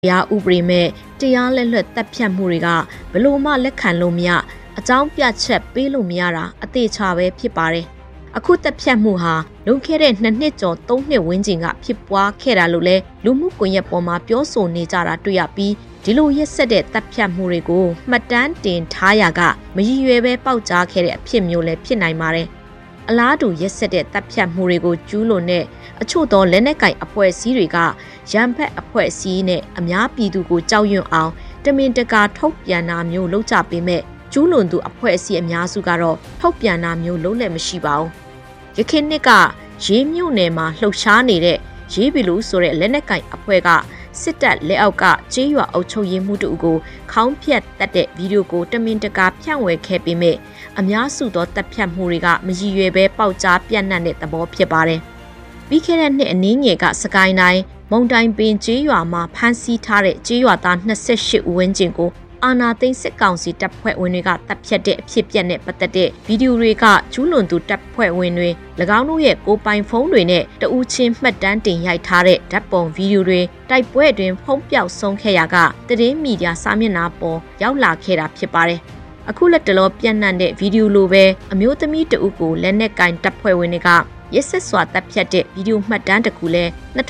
တရားဥပဒေမဲ့တရားလက်လွတ်တပ်ဖြတ်မှုတွေကဘလို့မှလက်ခံလို့မရအကြောင်းပြချက်ပေးလို့မရတာအသေးချပဲဖြစ်ပါတယ်။အခုတပ်ဖြတ်မှုဟာလွန်ခဲ့တဲ့2နှစ်ကျော်3နှစ်ဝန်းကျင်ကဖြစ်ပွားခဲ့တာလို့လဲလူမှုကွန်ရက်ပေါ်မှာပြောဆိုနေကြတာတွေ့ရပြီးဒီလိုရက်ဆက်တဲ့တပ်ဖြတ်မှုတွေကိုမှတ်တမ်းတင်ထားရကမရည်ရွယ်ပဲပေါက်ကြားခဲ့တဲ့အဖြစ်မျိုးလည်းဖြစ်နိုင်ပါတယ်။အလားတူရက်ဆက်တဲ့တပ်ဖြတ်မှုတွေကိုကျူးလွန်တဲ့အချို့သောလက်နက်ကိုင်အဖွဲ့အစည်းတွေကရန်ဖက်အဖွဲ့အစည်းနဲ့အများပြည်သူကိုကြောက်ရွံ့အောင်တမင်တကာထုတ်ပြန်တာမျိုးလုပ်ကြပေမဲ့ကျူးလွန်သူအဖွဲ့အစည်းအများစုကတော့ထုတ်ပြန်တာမျိုးလုပ်လည်းမရှိပါဘူး။ရခိုင်နှစ်ကရေးမြို့နယ်မှာလှုပ်ရှားနေတဲ့ရေးဘီလူဆိုတဲ့လက်နက်ကင်အဖွဲ့ကစစ်တပ်လက်အောက်ကကျေးရွာအုပ်ချုပ်ရေးမှုတို့ကိုခေါင်းဖြတ်တက်တဲ့ဗီဒီယိုကိုတမင်တကာဖြန့်ဝေခဲ့ပေမဲ့အများစုသောတပ်ဖြတ်မှုတွေကမရည်ရွယ်ပဲပေါက်ကြားပြန့်နှံ့တဲ့သဘောဖြစ်ပါတယ်။ပြီးခဲ့တဲ့နှစ်အနည်းငယ်ကစကိုင်းတိုင်းမုံတိုင်ပင်ကျေးရွာမှာဖမ်းဆီးထားတဲ့ကျေးရွာသား28ဦးဝန်းကျင်ကိုအာနာသိန်းစစ်ကောင်စီတပ်ဖွဲ့ဝင်တွေကတပ်ဖြတ်တဲ့အဖြစ်အပျက်နဲ့ပတ်သက်တဲ့ဗီဒီယိုတွေကကျူးလွန်သူတပ်ဖွဲ့ဝင်တွေ၎င်းတို့ရဲ့ကိုယ်ပိုင်ဖုန်းတွေနဲ့တဦးချင်းမှတ်တမ်းတင်ရိုက်ထားတဲ့ဓာတ်ပုံဗီဒီယိုတွေတိုက်ပွဲအတွင်းဖုံးပြောက်ဆုံးခဲ့ရကသတင်းမီဒီယာစာမျက်နှာပေါ်ရောက်လာခဲ့တာဖြစ်ပါတယ်။အခုလက်တလောပြန့်နှံ့တဲ့ဗီဒီယိုလိုပဲအမျိုးသမီးတဦးကိုလက်နက်ကင်တပ်ဖွဲ့ဝင်တွေကရက်ဆက်စွာတပ်ဖြတ်တဲ့ဗီဒီယိုမှတ်တမ်းတစ်ခုလည်း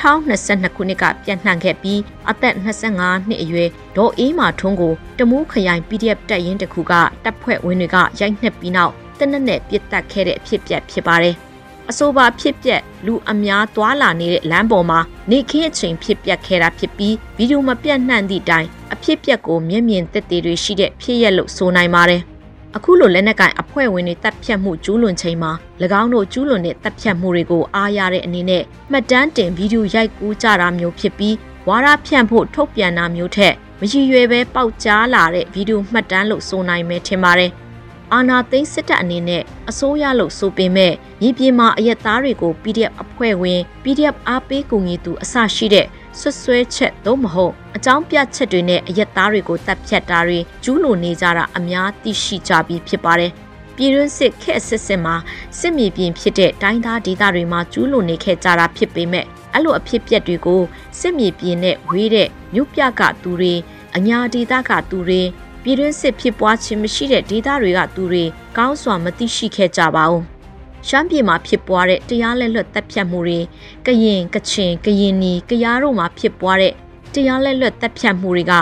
2022ခုနှစ်ကပြန့်နှံ့ခဲ့ပြီးအသက်25နှစ်အရွယ်ဒေါ်အေးမာထွန်းကိုတမူးခရိုင် PDF တပ်ရင်းတစ်ခုကတပ်ဖွဲ့ဝင်တွေကရိုက်နှက်ပြီးနောက်တနက်နဲ့ပြစ်တက်ခဲ့တဲ့အဖြစ်ပြက်ဖြစ်ပါတယ်။အဆိုပါဖြစ်ပျက်လူအများသွားလာနေတဲ့လမ်းပေါ်မှာနေခင်းအချိန်ဖြစ်ပျက်ခဲ့တာဖြစ်ပြီးဗီဒီယိုမပြန့်နှံ့သည့်တိုင်အဖြစ်ပျက်ကိုမျက်မြင်သက်သေတွေရှိတဲ့ဖြစ်ရက်လို့ဆိုနိုင်ပါတယ်။အခုလိုလက်နက်ကင်အဖွဲ့ဝင်တွေတပ်ဖြတ်မှုကျူးလွန်ချိန်မှာ၎င်းတို့ကျူးလွန်တဲ့တပ်ဖြတ်မှုတွေကိုအားရတဲ့အနေနဲ့မှတ်တမ်းတင်ဗီဒီယိုရိုက်ကူးကြတာမျိုးဖြစ်ပြီးဝါဒဖြန့်ဖို့ထုတ်ပြန်တာမျိုးထက်မရည်ရွယ်ပဲပေါက်ကြားလာတဲ့ဗီဒီယိုမှတ်တမ်းလို့ဆိုနိုင်မယ်ထင်ပါတယ်။အာနာသိန်းစစ်တပ်အနေနဲ့အစိုးရလို့ဆိုပေမဲ့မြေပြင်မှာအရက်သားတွေကို PDF အဖွဲ့ဝင် PDF အားပေးကူညီသူအစရှိတဲ့ဆွဆွဲချက်သို့မဟုတ်အကြောင်းပြချက်တွေနဲ့အရက်သားတွေကိုတပ်ဖြတ်တာတွေကျူးလွန်နေကြတာအများသိရှိကြပြီးဖြစ်ပါတယ်။ပြည်တွင်းစစ်ခက်အစစ်စစ်မှာစစ်မြေပြင်ဖြစ်တဲ့တိုင်းသားဒေသတွေမှာကျူးလွန်နေခဲ့ကြတာဖြစ်ပေမဲ့အဲ့လိုအဖြစ်ပြက်တွေကိုစစ်မြေပြင်နဲ့ဝေးတဲ့မြို့ပြကသူတွေအညာဒေသကသူတွေပြည်တွင်းစစ်ဖြစ်ပွားခြင်းမရှိတဲ့ဒေသတွေကသူတွေကောင်းစွာမသိရှိခဲ့ကြပါဘူး။ရှမ်းပြည်မှာဖြစ်ပွားတဲ့တရားလက်လွတ်တပ်ဖြတ်မှုတွေကရင်ကချင်ကရင်နီကယားတို့မှာဖြစ်ပွားတဲ့တရားလက်လွတ်တပ်ဖြတ်မှုတွေက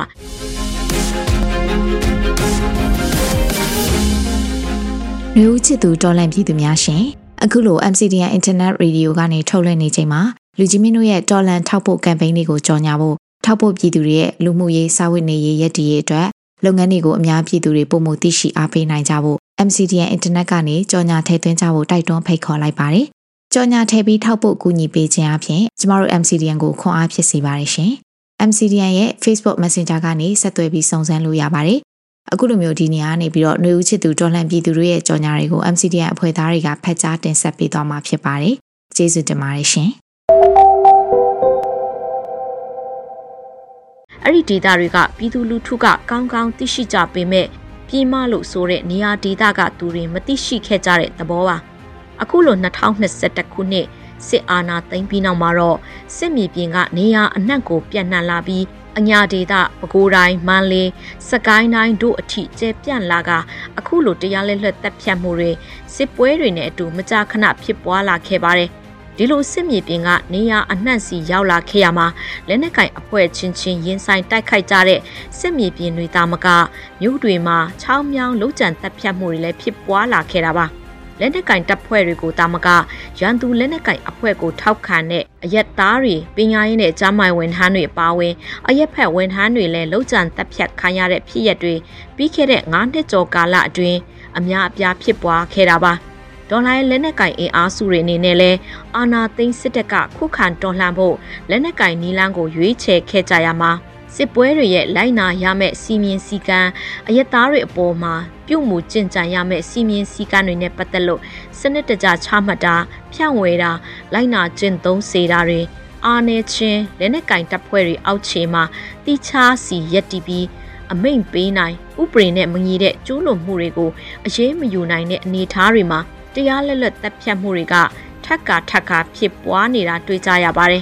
မျိုးချစ်သူတော်လန့်ပြည်သူများရှင်အခုလို MCDN Internet Radio ကနေထုတ်လွှင့်နေချိန်မှာလူကြီးမင်းတို့ရဲ့တော်လန့်ထောက်ပို့ကမ်ပိန်းတွေကိုကြော်ညာဖို့ထောက်ပို့ပြည်သူတွေရဲ့လူမှုရေးစာဝတ်နေရေးရည်တည်ရေးအတွက်လုပ်ငန်းတွေကိုအများပြည်သူတွေပုံမှုသိရှိအားပေးနိုင်ကြဖို့ MCDN Internet ကနေကြော်ညာထည့်သွင်းကြဖို့တိုက်တွန်းဖိတ်ခေါ်လိုက်ပါတယ်။ကြော်ညာထည့်ပြီးထောက်ပို့ကူညီပေးခြင်းအပြင်ကျမတို့ MCDN ကိုခွန်အားဖြစ်စေပါတယ်ရှင်။ MCDN ရဲ့ Facebook Messenger ကနေဆက်သွယ်ပြီးစုံစမ်းလို့ရပါတယ်။အခုလိုမျိုးဒီနေရာနေပြီးတော့ຫນွေဦးချစ်သူတော်လှန်ပြည်သူတွေရဲ့ကြော်ညာတွေကို MCDN အဖွဲ့သားတွေကဖတ်ကြားတင်ဆက်ပေးသွားမှာဖြစ်ပါတယ်။ကျေးဇူးတင်ပါတယ်ရှင်။အဲ့ဒီဒေသတွေကပြည်သူလူထုကကောင်းကောင်းသိရှိကြပေမဲ့ပြည်မလို့ဆိုတဲ့နေရာဒေသကသူတွေမသိရှိခဲ့ကြတဲ့သဘောပါအခုလို2021ခုနှစ်စစ်အာဏာသိမ်းပြီးနောက်မှာတော့စစ်မြေပြင်ကနေရာအနှံ့ကိုပြန့်နှံ့လာပြီးအညာဒေသပဲခူးတိုင်းမန္တလေးစကိုင်းတိုင်းတို့အထိကျဲပြန့်လာကအခုလိုတရားလက်လွတ်တပ်ဖြတ်မှုတွေစစ်ပွဲတွေနဲ့အတူမကြာခဏဖြစ်ပွားလာခဲ့ပါတယ်ဒီလိုစစ်မြေပြင်ကနေရာအနှံ့စီရောက်လာခဲ့ရမှာလက်နက်ကင်အဖွဲ့ချင်းချင်းရင်ဆိုင်တိုက်ခိုက်ကြတဲ့စစ်မြေပြင်တွေတာမကမြို့တွေမှာချောင်းမြောင်းလုံးကျန်တပ်ဖြတ်မှုတွေလည်းဖြစ်ပွားလာခဲ့တာပါလက်နက်ကင်တပ်ဖွဲ့တွေကိုတာမကရန်သူလက်နက်ကင်အဖွဲ့ကိုထောက်ခံတဲ့အရက်သားတွေပညာရေးနဲ့ကြားမိုင်ဝန်ထမ်းတွေအပါအဝင်အရက်ဖက်ဝန်ထမ်းတွေလည်းလုံးကျန်တပ်ဖြတ်ခံရတဲ့ဖြစ်ရပ်တွေပြီးခဲ့တဲ့9နှစ်ကျော်ကာလအတွင်းအများအပြားဖြစ်ပွားခဲ့တာပါဒေါ်လာလက်နက်ကင်အင်အားစုတွေအနေနဲ့လဲအာနာသိန်းစစ်တပ်ကခုခံတော်လှန်ဖို့လက်နက်ကင်နီလန်းကိုရွေးချယ်ခဲ့ကြရမှာစစ်ပွဲတွေရဲ့လိုက်နာရမယ့်စီမင်းစည်းကမ်းအရက်သားတွေအပေါ်မှာပြုမှုကျင့်ကြံရမယ့်စီမင်းစည်းကမ်းတွေနဲ့ပတ်သက်လို့စနစ်တကျချမှတ်တာဖြန့်ဝေတာလိုက်နာကျင့်သုံးစေတာတွေအာနေချင်းလက်နက်ကင်တပ်ဖွဲ့တွေအောက်ခြေမှာတိချားစီရက်တီပြီးအမိန့်ပေးနိုင်ဥပဒေနဲ့မညီတဲ့ကျူးလွန်မှုတွေကိုအရေးမယူနိုင်တဲ့အနေအထားတွေမှာတရားလက်လွတ်တပ်ဖြတ်မှုတွေကထပ်ခါဖြစ်ပွားနေတာတွေ့ကြရပါတယ်။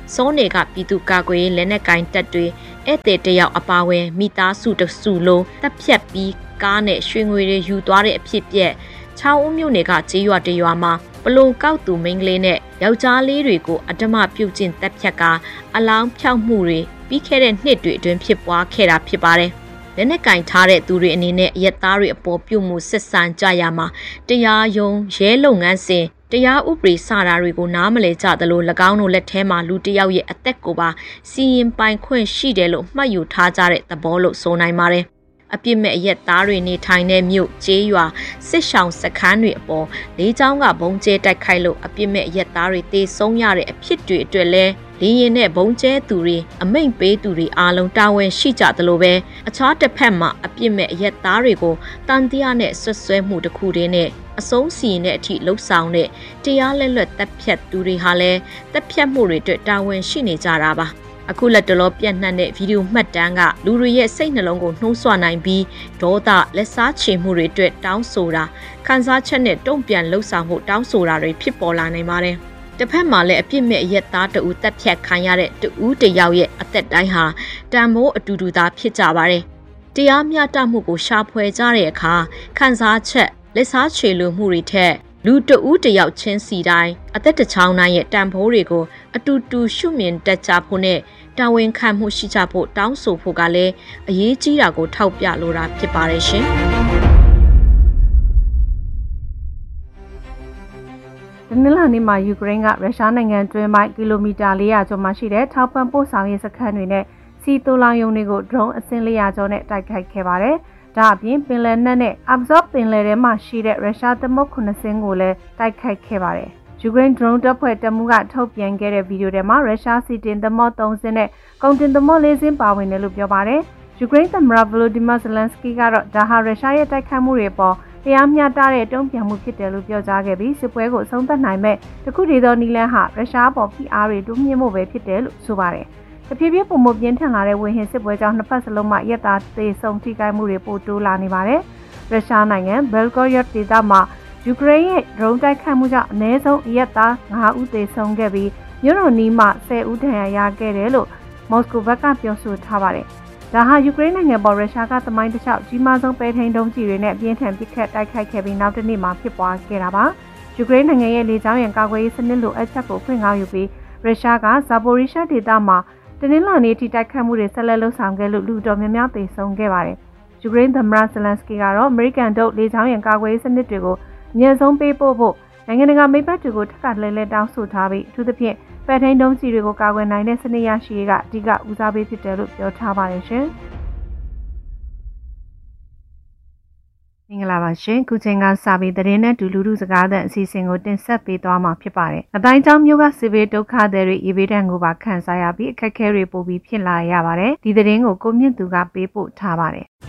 စောနေကပြည်သူကာကွယ်ရေးလက်နက်ကင်တပ်တွေဧည့်သည်တယောက်အပါဝင်မိသားစုတစုလုံးတပ်ဖြတ်ပြီးကားနဲ့ရွှေငွေတွေယူသွားတဲ့အဖြစ်ပြက်ချောင်းဦးမြို့နယ်ကကြေးရွာတရွာမှာပလုံကောက်သူမိန်းကလေးနဲ့ယောက်ျားလေးတွေကိုအဓမ္မပြုတ်ကျင့်တပ်ဖြတ်ကအလောင်းဖြောက်မှုတွေပြီးခဲ့တဲ့နှစ်တွေအတွင်းဖြစ်ပွားခဲ့တာဖြစ်ပါတယ်။လက်နက်ကင်ထားတဲ့သူတွေအနေနဲ့ရက်သားတွေအပေါ်ပြုမှုဆက်ဆံကြရမှာတရားရုံးရဲလုပ်ငန်းစဉ်တရားဥပဒေစတာတွေကိုနားမလည်ကြသလို၎င်းတို့လက်ထဲမှာလူတစ်ယောက်ရဲ့အသက်ကိုပါစီရင်ပိုင်ခွင့်ရှိတယ်လို့မှတ်ယူထားကြတဲ့သဘောလို့ဆိုနိုင်ပါတယ်။အပြစ်မဲ့အရက်သားတွေနေထိုင်တဲ့မြို့ကျေးရွာစစ်ရှောင်စခန်းတွေအပေါ်လေးချောင်းကဘုံကျဲတိုက်ခိုက်လို့အပြစ်မဲ့အရက်သားတွေတေဆုံးရတဲ့အဖြစ်တွေအတွက်လဲလေရင်နဲ့ဘုံကျဲသူတွေအမိန့်ပေးသူတွေအားလုံးတာဝန်ရှိကြသလိုပဲအခြားတစ်ဖက်မှာအပြစ်မဲ့အရက်သားတွေကိုတန်တရားနဲ့ဆွဆွဲမှုတစ်ခုတည်းနဲ့အဆုံးစီရင်တဲ့အထိလှုပ်ဆောင်တဲ့တရားလက်လွတ်တပ်ဖြတ်သူတွေဟာလည်းတပ်ဖြတ်မှုတွေအတွက်တာဝန်ရှိနေကြတာပါအခုလက်တလောပြန့်နှံ့တဲ့ဗီဒီယိုမှတ်တမ်းကလူတွေရဲ့စိတ်နှလုံးကိုနှိုးဆွနိုင်ပြီးဒေါသလက်စားချေမှုတွေအတွက်တောင်းဆိုတာခံစားချက်နဲ့တုံ့ပြန်လှုပ်ဆောင်မှုတောင်းဆိုတာတွေဖြစ်ပေါ်လာနိုင်ပါတယ်တစ်ဖက်မှာလည်းအပြစ်မဲ့အရက်သားတဦးတပ်ဖြတ်ခံရတဲ့တဦးတယောက်ရဲ့အသက်တိုင်းဟာတန်မိုးအတူတူသားဖြစ်ကြပါတယ်တရားမျှတမှုကိုရှာဖွေကြတဲ့အခါခံစားချက်လက်စားချေလိုမှုတွေထက်လူတဦးတယောက်ချင်းစီတိုင်းအသက်တစ်ချောင်းတိုင်းရဲ့တန်ဖိုးတွေကိုအတူတူရှုမြင်တတ်ကြဖို့နဲ့တာဝန်ခံမှုရှိကြဖို့တောင်းဆိုဖို့ကလည်းအရေးကြီးတာကိုထောက်ပြလိုတာဖြစ်ပါတယ်ရှင်။ဒီနေ့လာနေ့မှာယူကရိန်းကရုရှားနိုင်ငံတွင်းပိုင်းကီလိုမီတာ400ကျော်မှရှိတဲ့ထောက်ပံ့ပို့ဆောင်ရေးစခန်းတွေနဲ့စီတူလောင်ယုံတွေကို drone အစင်း400ကျော်နဲ့တိုက်ခိုက်ခဲ့ပါတယ်။ဒါအပြင်ပင်လယ်နက်နဲ့ Azov ပင်လယ်ထဲမှာရှိတဲ့ရုရှားသမုတ်9စင်းကိုလည်းတိုက်ခိုက်ခဲ့ပါတယ်။ယူကရိန်း drone တပ်ဖွဲ့တပ်မှူးကထုတ်ပြန်ခဲ့တဲ့ဗီဒီယိုထဲမှာရုရှားစီတင်သမုတ်3စင်းနဲ့ကုန်တင်သမုတ်4စင်းပါဝင်တယ်လို့ပြောပါတယ်။ယူကရိန်းသမ္မတ Volodymyr Zelensky ကတော့ဒါဟာရုရှားရဲ့တိုက်ခိုက်မှုတွေပေါ်တရားမျှတတဲ့တုံ့ပြန်မှုဖြစ်တယ်လို့ပြောကြားခဲ့ပြီးစစ်ပွဲကိုအဆုံးသတ်နိုင်မဲ့တခုတည်းသောနည်းလမ်းဟာရုရှားပေါ်ဖိအားတွေတိုးမြင့်မှုပဲဖြစ်တယ်လို့ဆိုပါတယ်။တဖြည်းဖြည်းပုံမပြင်းထန်လာတဲ့ဝေဟင်စစ်ပွဲကြောင့်နှစ်ဖက်စလုံးမှာရက်သားသေဆုံးထိခိုက်မှုတွေပိုတိုးလာနေပါတယ်။ရုရှားနိုင်ငံဘယ်လ်ဂိုယက်ဒေသမှာယူကရိန်းရဲ့ drone တိုက်ခိုက်မှုကြောင့်အနည်းဆုံးရက်သား9ဦးသေဆုံးခဲ့ပြီးမြို့တော်နီးမှာ10ဦးဒဏ်ရာရခဲ့တယ်လို့မော်စကိုဘက်ကပြောဆိုထားပါတယ်။ဒါဟာယူကရိန်းနိုင်ငံပေါ်ရုရှားကသမိုင်းတစ်လျှောက်ကြီးမားဆုံးပဲထိန်ဒုံးကျည်တွေနဲ့အပြင်းထန်ပစ်ခတ်တိုက်ခိုက်ခဲ့ပြီးနောက်တစ်နေ့မှာဖြစ်ပွားခဲ့တာပါ။ယူကရိန်းနိုင်ငံရဲ့လေကြောင်းရန်ကာကွယ်ရေးစနစ်လိုအပ်ချက်ကိုဖွင့်ကားယူပြီးရုရှားကဇာပိုရီရှားဒေသမှာတနင်္လာနေ့ထိတိုက်ခိုက်မှုတွေဆက်လက်လှုပ်ဆောင်ခဲ့လို့လူတော်များများသေဆုံးခဲ့ပါတယ်။ယူကရိန်းသမ္မတဇလန်စကီကတော့အမေရိကန်တို့လေကြောင်းရန်ကာကွယ်ရေးစနစ်တွေကိုအမြင့်ဆုံးပေးပို့ဖို့နိုင်ငံတကာမိတ်ဘက်တွေကိုထပ်ခါတလဲလဲတောင်းဆိုထားပြီးအထူးသဖြင့်ပဲထိန်ဒုံးကျည်တွေကိုကာကွယ်နိုင်တဲ့စနစ်ရရှိရေးကအဓိကဦးစားပေးဖြစ်တယ်လို့ပြောထားပါတယ်ရှင်။မင်္ဂလာပါရှင်ခုချိန်ကစပြီးသတင်းနဲ့လူလူစကားတဲ့အစီအစဉ်ကိုတင်ဆက်ပေးသွားမှာဖြစ်ပါတယ်။အတိုင်းကျောင်းမျိုးကစစ်ဘေးဒုက္ခသည်တွေရေဘေးဒဏ်ကိုပါခံစားရပြီးအခက်အခဲတွေပိုပြီးဖြစ်လာရပါတယ်။ဒီသတင်းကိုကိုမြင့်သူကပေးပို့ထားပါတယ်။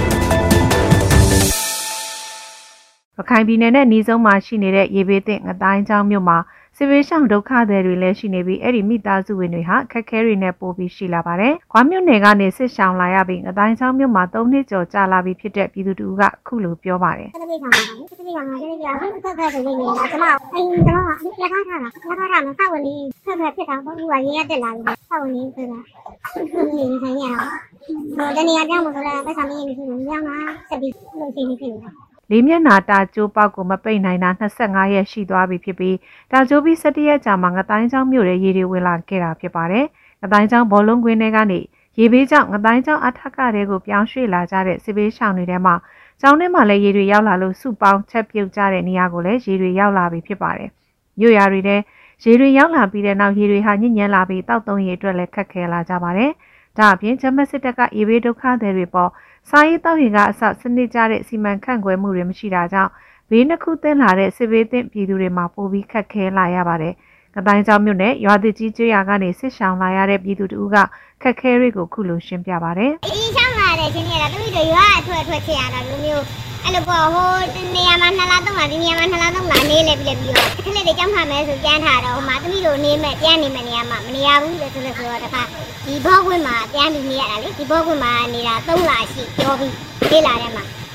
ရခိုင်ပြည်နယ်နဲ့အနီးဆုံးမှာရှိနေတဲ့ရေဘေးသင့်အတိုင်းကျောင်းမျိုးမှာစစ်ဘေးရှောင်ဒုက္ခသည်တွေလည်းရှိနေပြီးအဲ့ဒီမိသားစုဝင်တွေဟာအခက်အခဲတွေနဲ့ပိုပြီးရှိလာပါတယ်။ခွာမြို့နယ်ကနေစစ်ရှောင်လာရပြီးအတိုင်းချောင်းမြို့မှာ3နှစ်ကျော်ကြာလာပြီဖြစ်တဲ့ပြည်သူတို့ကအခုလိုပြောပါတယ်။စစ်ဘေးရှောင်ပါစစ်ဘေးရှောင်ပါစစ်ဘေးရှောင်အခက်အခဲတွေနေနေတာကျွန်မလက်ထားထားတာမဆောက်ဝင်လေးဆက်ဆက်ဖြစ်တာပေါ့ဒီကရေးရတက်လာပြီဆောက်ဝင်လေးဆိုတာနေနေဆိုင်ရတော့တနေရာကြောင်းမဆိုတော့ပတ်ဆောင်နေနေပြီညမှာဆက်ပြီးလို့ရှိနေပြီလေးမျက်နှာတာကျိုးပေါက်ကိုမပိတ်နိုင်တာ25ရက်ရှိသွားပြီဖြစ်ပြီးတာကျိုးပြီး17ရက်ကြာမှငတိုင်းချောင်းမြို့ရဲ့ရေတွေဝင်လာခဲ့တာဖြစ်ပါတယ်။ငတိုင်းချောင်းဘောလုံးကွင်းထဲကနေရေဘေးကြောင့်ငတိုင်းချောင်းအထက်ကတွေကိုပြောင်းရွှေ့လာကြတဲ့စစ်ဘေးရှောင်တွေထဲမှာကျောင်းထဲမှာလည်းရေတွေရောက်လာလို့စုပေါင်းချက်ပြုတ်ကြတဲ့နေရာကိုလည်းရေတွေရောက်လာပြီဖြစ်ပါတယ်။မြို့ရွာတွေထဲရေတွေရောက်လာပြီးတဲ့နောက်ရေတွေဟာညစ်ညမ်းလာပြီးတောက်သုံးရေအတွက်လည်းခက်ခဲလာကြပါတယ်။ဒါအပြင်ဂျမတ်စစ်တပ်ကရေဘေးဒုက္ခသည်တွေပေါ်စားရေးတောက်ရေကအစစနစ်ကျတဲ့စီမံခန့်ခွဲမှုတွေမရှိတာကြောင့်ဘေးနှစ်ခုသင်းလာတဲ့စစ်ဘေးသင့်ပြည်သူတွေမှာပိုပြီးခက်ခဲလာရပါတယ်။ကတိုင်းကျောင်းမြို့နယ်ရွာသစ်ကြီးကျွော်ကနေစစ်ရှောင်လာရတဲ့ပြည်သူတို့ကခက်ခဲတွေကိုခုလိုရှင်းပြပါတယ်။အင်းချောင်းလာတဲ့ချင်းတွေကသူတို့ရွာအထွက်ချင်ရတာမျိုးအဲ့လိုပေါ့ဟိုနေရာမှာ2လ3လဒီနေရာမှာ2လ3လနေလေပြီးတော့ခက်လက်တွေကြောင်းထားမယ်ဆိုပြန်ထားတော့ဟိုမှာသမီးတို့နေမဲ့ပြန်နေမဲ့နေရာမှာမနေရဘူးလေဆိုတော့တခါဒီဘောကွင်းမှာပြန်ပြီးနေရတာလေဒီဘောကွင်းမှာနေတာ3လရှိပြောပြီးလေးလာတဲ့မှာ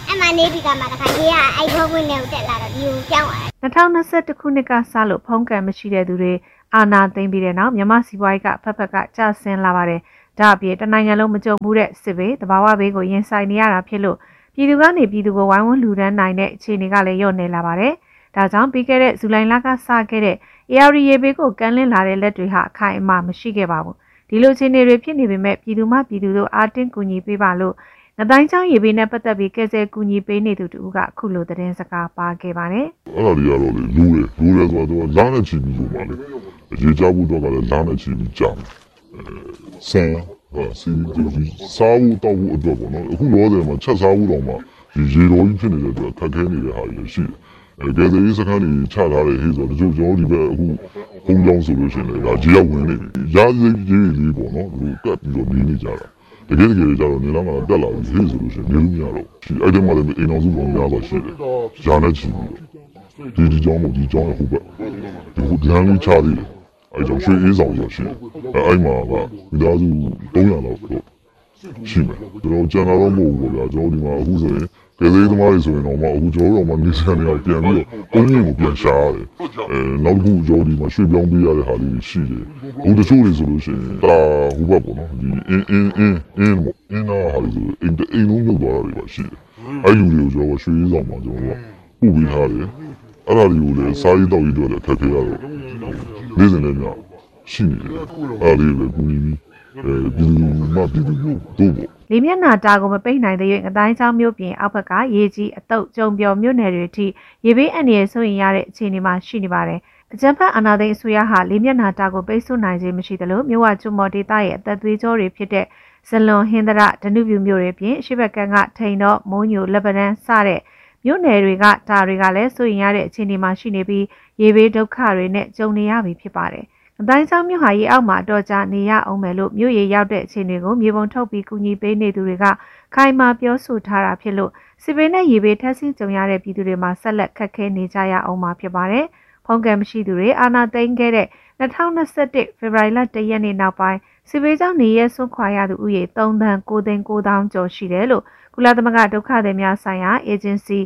အဲ့မှာနေပြီးကမှတခါကြီးကအဲ့ဘောကွင်းနဲ့တက်လာတော့ဒီကိုကြောင်းသွား 2021ခုနှစ်ကစလို့ဖုံးကန်မရှိတဲ့သူတွေအာဏာသိမ်းပြီးတဲ့နောက်မြန်မာစီးပွားရေးကဖက်ဖက်ကကျဆင်းလာပါတယ်။ဒါအပြင်တနိုင်ငံလုံးမကြုံဘူးတဲ့စစ်ဘေးတဘာဝဘေးကိုရင်ဆိုင်နေရတာဖြစ်လို့ပြည်သူကနေပြည်သူကိုဝိုင်းဝန်းလူဒန်းနိုင်တဲ့အခြေအနေကလည်းလျော့နေလာပါတယ်။ဒါကြောင့်ပြီးခဲ့တဲ့ဇူလိုင်လကစခဲ့တဲ့ AR ရေဘေးကိုကမ်းလှမ်းလာတဲ့လက်တွေဟာအခိုင်အမာမရှိခဲ့ပါဘူး။ဒီလိုအခြေအနေတွေဖြစ်နေပေမဲ့ပြည်သူမှပြည်သူတို့အားတင်းကူညီပေးပါလို့ငတိုင်းချောင်းရေဘေးနဲ့ပတ်သက်ပြီးကဲဆဲကူညီပေးနေသူတူကအခုလိုသတင်းစကားပါခဲ့ပါတယ်။အဲ့ဒါတွေကတော့လေလူရဲဆိုတော့လာနဲ့ချီပြီးလို့ပါလေ။ရေချဖို့တော့ကလည်းလာနဲ့ချီပြီးကြာ။ဆန်စီဒီစားဖို့တောက်ဖို့အတွက်ပေါ့နော်။အခုလောတယ်မှာချက်စားဖို့တော့မှဒီရေတော်ကြီးဖြစ်နေတဲ့အတွက်ခက်ခဲနေတဲ့ဟာတွေရှိတယ်။ကဲတဲ့စခန်းကြီးချထားတဲ့ဟေးဆိုတော့ကျွန်တော်ဒီဘက်အခုဘုံကြောင်းဆိုလို့ရှိရင်ဒါရေရောက်ဝင်နေပြီ။ရာဇိကြီးလေးပေါ့နော်။သူကတ်ပြီးတော့နေနေကြတာ။တကယ်ကြတော့နေလာမှာတက်လာပြီးဟေးဆိုလို့ရှိရင်နေလို့မရတော့အဲ့ဒီမှာလည်းအိမ်အောင်စုပေါင်းများတော့ရှိတယ်။ဂျာနဲ့ချီပြီးဒီကြောင်းရဲ့ဟိုဘက်ဒီဒန်းလေးချသေးတယ်။အဲ့ကြောင့်ရွှေအေးဆောင်ရရှိတယ်။အဲ့မှာကမိသားစု300လောက်တော့ရှိမယ်။ကျွန်တော်ကျန်တာတော့မဟုတ်ဘူးဗျာ။ကျွန်တော်ဒီမှာအခုဆိုရင်ကဲသေးသမားတွေဆိုရင်တော့အခုကျွန်တော်တို့တော့နေစနေအောင်ပြန်ပြီးတော့ကိုင်းကိုပြန်ရှာရတယ်။နောက်တစ်ခုကျွန်တော်ဒီမှာရွှေပြောင်းပေးရတဲ့ဟာလေးရှိတယ်။ဟိုတချို့တွေဆိုလို့ရှိရင်ဒါဟိုဘက်ပေါ့နော်ဒီအင်းနာဟာဒီအိမ်လုံးလောက်သွားတာတွေပါရှိတယ်။အဲ့လူတွေကိုကျွန်တော်ရွှေရင်းဆောင်မှာကျွန်တော်တို့ပို့ပေးထားတယ်။အဲ့ဒါတွေကိုလည်းစားရေးတောက်ရေးတွေလည်းခက်ခဲရတော့နေ့စဉ်လည်းများရှိနေတယ်။အဲ့ဒီပဲကူညီပြီးဒီမှာပြည်သူတို့လေမျက်နှာတာကိုမပိတ်နိုင်တဲ့၍ငတိုင်းချောင်းမြို့ပြင်အောက်ဘက်ကရေကြီးအတုပ်ကြုံပြော်မြို့နယ်တွေအထိရေဘေးအန္တရာယ်ဆိုရင်ရတဲ့အခြေအနေမှာရှိနေပါတယ်။အကြံဖက်အာဏာသိမ်းအစိုးရဟာလေမျက်နှာတာကိုပိတ်ဆို့နိုင်ခြင်းမရှိသလိုမြို့ဝကျွမော်ဒေသရဲ့အသက်သွေးကြောတွေဖြစ်တဲ့ဇလွန်ဟင်္ဒရဒနုပြူမြို့တွေပြင်ရှေ့ဘက်ကကထိန်တော့မုံညိုလက်ပံစတဲ့မြို့နယ်တွေကဒါတွေကလည်းဆိုရင်ရတဲ့အခြေအနေမှာရှိနေပြီးရေဘေးဒုက္ခတွေနဲ့ကြုံနေရပြီဖြစ်ပါတယ်။အတိုင်းချောင်းမြို့ဟာရေအောက်မှာတော့ကြာနေရအောင်မယ်လို့မြို့ရေရောက်တဲ့အခြေအနေကိုမြေပုံထုတ်ပြီးကူညီပေးနေသူတွေကခိုင်မာပြောဆိုထားတာဖြစ်လို့စစ်ဘေးနဲ့ရေဘေးထပ်ဆင့်ကြုံရတဲ့ပြည်သူတွေမှာဆက်လက်ခက်ခဲနေကြရအောင်မှာဖြစ်ပါတယ်။ဖုံးကံမရှိသူတွေအာဏာသိမ်းခဲ့တဲ့2021ဖေဖော်ဝါရီလ1ရက်နေ့နောက်ပိုင်းစစ်ဘေးကြောင့်နေရဆွန့်ခွာရသူဦးရေ3,900,000 ကျော်ရှိတယ်လို့ကုလသမဂ္ဂဒုက္ခသည်များဆိုင်ရာအေဂျင်စီ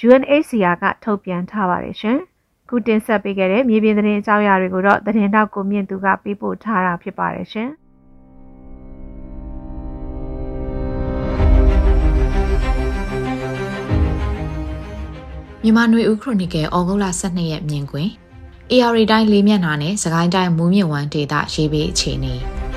UNHCR ကထုတ်ပြန်ထားပါတယ်ရှင်။ခုတင်ဆက်ပေးခဲ့တဲ့မြေပြင်သတင်းအကြောင်းအရာတွေကိုတော့သတင်းတောက်ကိုမြင့်သူကပေးပို့ထားတာဖြစ်ပါတယ်ရှင်။မြန်မာနွေဦးခရိုနီကယ်ဩဂုတ်လ12ရက်မြင်ကွင်း AR တိုင်းလေးမျက်နှာနဲ့စကိုင်းတိုင်းမူးမြင့်ဝမ်းဒေသရေဘေးအခြေအနေ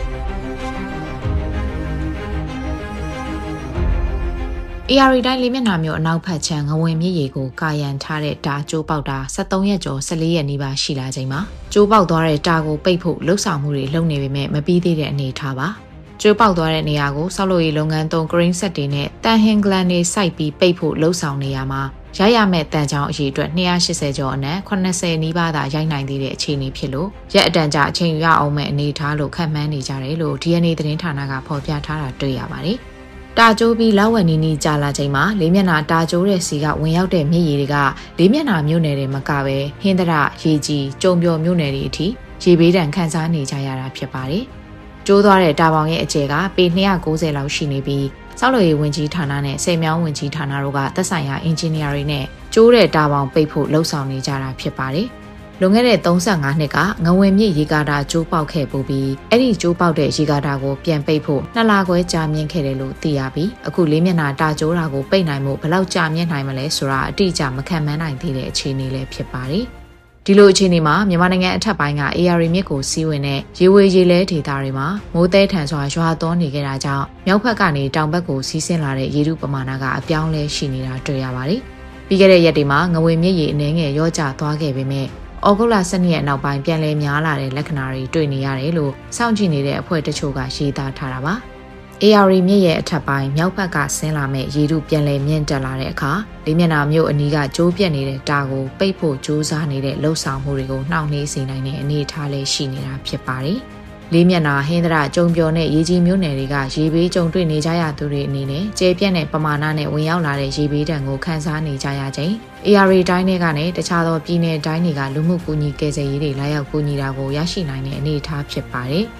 AR တိုင်းလေးမျက်နှာမျိုးအနောက်ဖက်ခြမ်းငဝင်မြစ်ရေကိုကာယံထားတဲ့တာကျိုးပေါက်တာ73ရက်ကျော်14ရက်နီးပါးရှိလာချိန်မှာကျိုးပေါက်သွားတဲ့တာကိုပိတ်ဖို့လှုပ်ဆောင်မှုတွေလုပ်နေပေမဲ့မပြီးသေးတဲ့အနေအထားပါကျိုးပေါက်သွားတဲ့နေရာကိုဆောက်လုပ်ရေးလုပ်ငန်းသုံး crane set တွေနဲ့တန်ဟင်ဂလန်တွေစိုက်ပြီးပိတ်ဖို့လှုပ်ဆောင်နေရမှာရရမဲ့တန်ချောင်းအရေအတွက်280ကျော်အနက်80နီးပါးသာရိုက်နိုင်သေးတဲ့အခြေအနေဖြစ်လို့ရက်အတန်ကြာအချိန်ရအောင်မဲ့အနေအထားလို့ခန့်မှန်းနေကြတယ်လို့ DNA သတင်းဌာနကဖော်ပြထားတာတွေ့ရပါတယ်တာကျိုးပြီးလောက်ဝက်နီနီကြာလာချိန်မှာလေးမျက်နှာတာကျိုးတဲ့စီကဝင်ရောက်တဲ့မြစ်ရေတွေကလေးမျက်နှာမြို့နယ်တွေမကပဲဟင်းသရရေကြီးကျုံပြော်မြို့နယ်တွေအထိရေဘေးဒဏ်ခံစားနေကြရတာဖြစ်ပါတယ်။ကျိုးသွားတဲ့တာပေါင်ရဲ့အကျယ်ကပေ290လောက်ရှိနေပြီးစောက်လို့ရေးဝင်ကြီးဌာနနဲ့စေမြောင်းဝင်ကြီးဌာနတို့ကသက်ဆိုင်ရာအင်ဂျင်နီယာတွေနဲ့ကျိုးတဲ့တာပေါင်ပိတ်ဖို့လှုံ့ဆော်နေကြတာဖြစ်ပါတယ်။လွန်ခဲ့တဲ့35နှစ်ကငဝင်မြစ်ရေကာတာကျိုးပေါက်ခဲ့ပူပြီးအဲ့ဒီကျိုးပေါက်တဲ့ရေကာတာကိုပြန်ပိတ်ဖို့2လခွဲကြာမြင့်ခဲ့တယ်လို့သိရပြီးအခုလေးမျက်နှာတာကျိုးတာကိုပိတ်နိုင်မှုဘယ်လောက်ကြာမြင့်နိုင်မလဲဆိုတာအတိအကျမခံမှန်းနိုင်သေးတဲ့အခြေအနေလည်းဖြစ်ပါတယ်။ဒီလိုအခြေအနေမှာမြန်မာနိုင်ငံအထက်ပိုင်းက AR မြစ်ကိုစီးဝင်တဲ့ရေဝေရေလဲဒေသတွေမှာမိုးသဲထန်စွာရွာသွန်းနေကြတာကြောင့်မြောက်ဘက်ကနေတောင်ဘက်ကိုစီးဆင်းလာတဲ့ရေထုပမာဏကအပြောင်းလဲရှိနေတာတွေ့ရပါတယ်။ပြီးခဲ့တဲ့ရက်တွေမှာငဝင်မြစ်ရေအနည်းငယ်ရောကျသွားခဲ့ပေမဲ့ဩဂုတ်လ12ရက်နောက်ပိုင်းပြန်လည်များလာတဲ့လက္ခဏာတွေတွေ့နေရတယ်လို့စောင့်ကြည့်နေတဲ့အဖွဲ့တချို့ကရေးသားထားတာပါ။ AR မြစ်ရဲ့အထက်ပိုင်းမြောက်ဘက်ကဆင်းလာမဲ့ရေထုပြန်လည်မြင့်တက်လာတဲ့အခါလေးမျက်နှာမြို့အနီးကကျိုးပြက်နေတဲ့တာကိုပိတ်ဖို့ကြိုးစားနေတဲ့လှုပ်ဆောင်မှုတွေကိုနှောင့်နှေးစေနိုင်တဲ့အနေအထားလေးရှိနေတာဖြစ်ပါတယ်။လေးမျက်နှာဟင်းသရကျုံပြော်နဲ့ရေကြီးမြို့နယ်တွေကရေဘေးကြုံတွေ့နေကြရသူတွေအနေနဲ့ကျေပြန့်တဲ့ပမာဏနဲ့ဝင်ရောက်လာတဲ့ရေဘေးဒဏ်ကိုခံစားနေကြရချိန် AR တိုင်းတွေကနေတခြားသောပြည်နယ်တိုင်းတွေကလူမှုကူညီကယ်ဆယ်ရေးတွေလာရောက်ကူညီတာကိုရရှိနိုင်တဲ့အနေအထားဖြစ်ပါတယ်။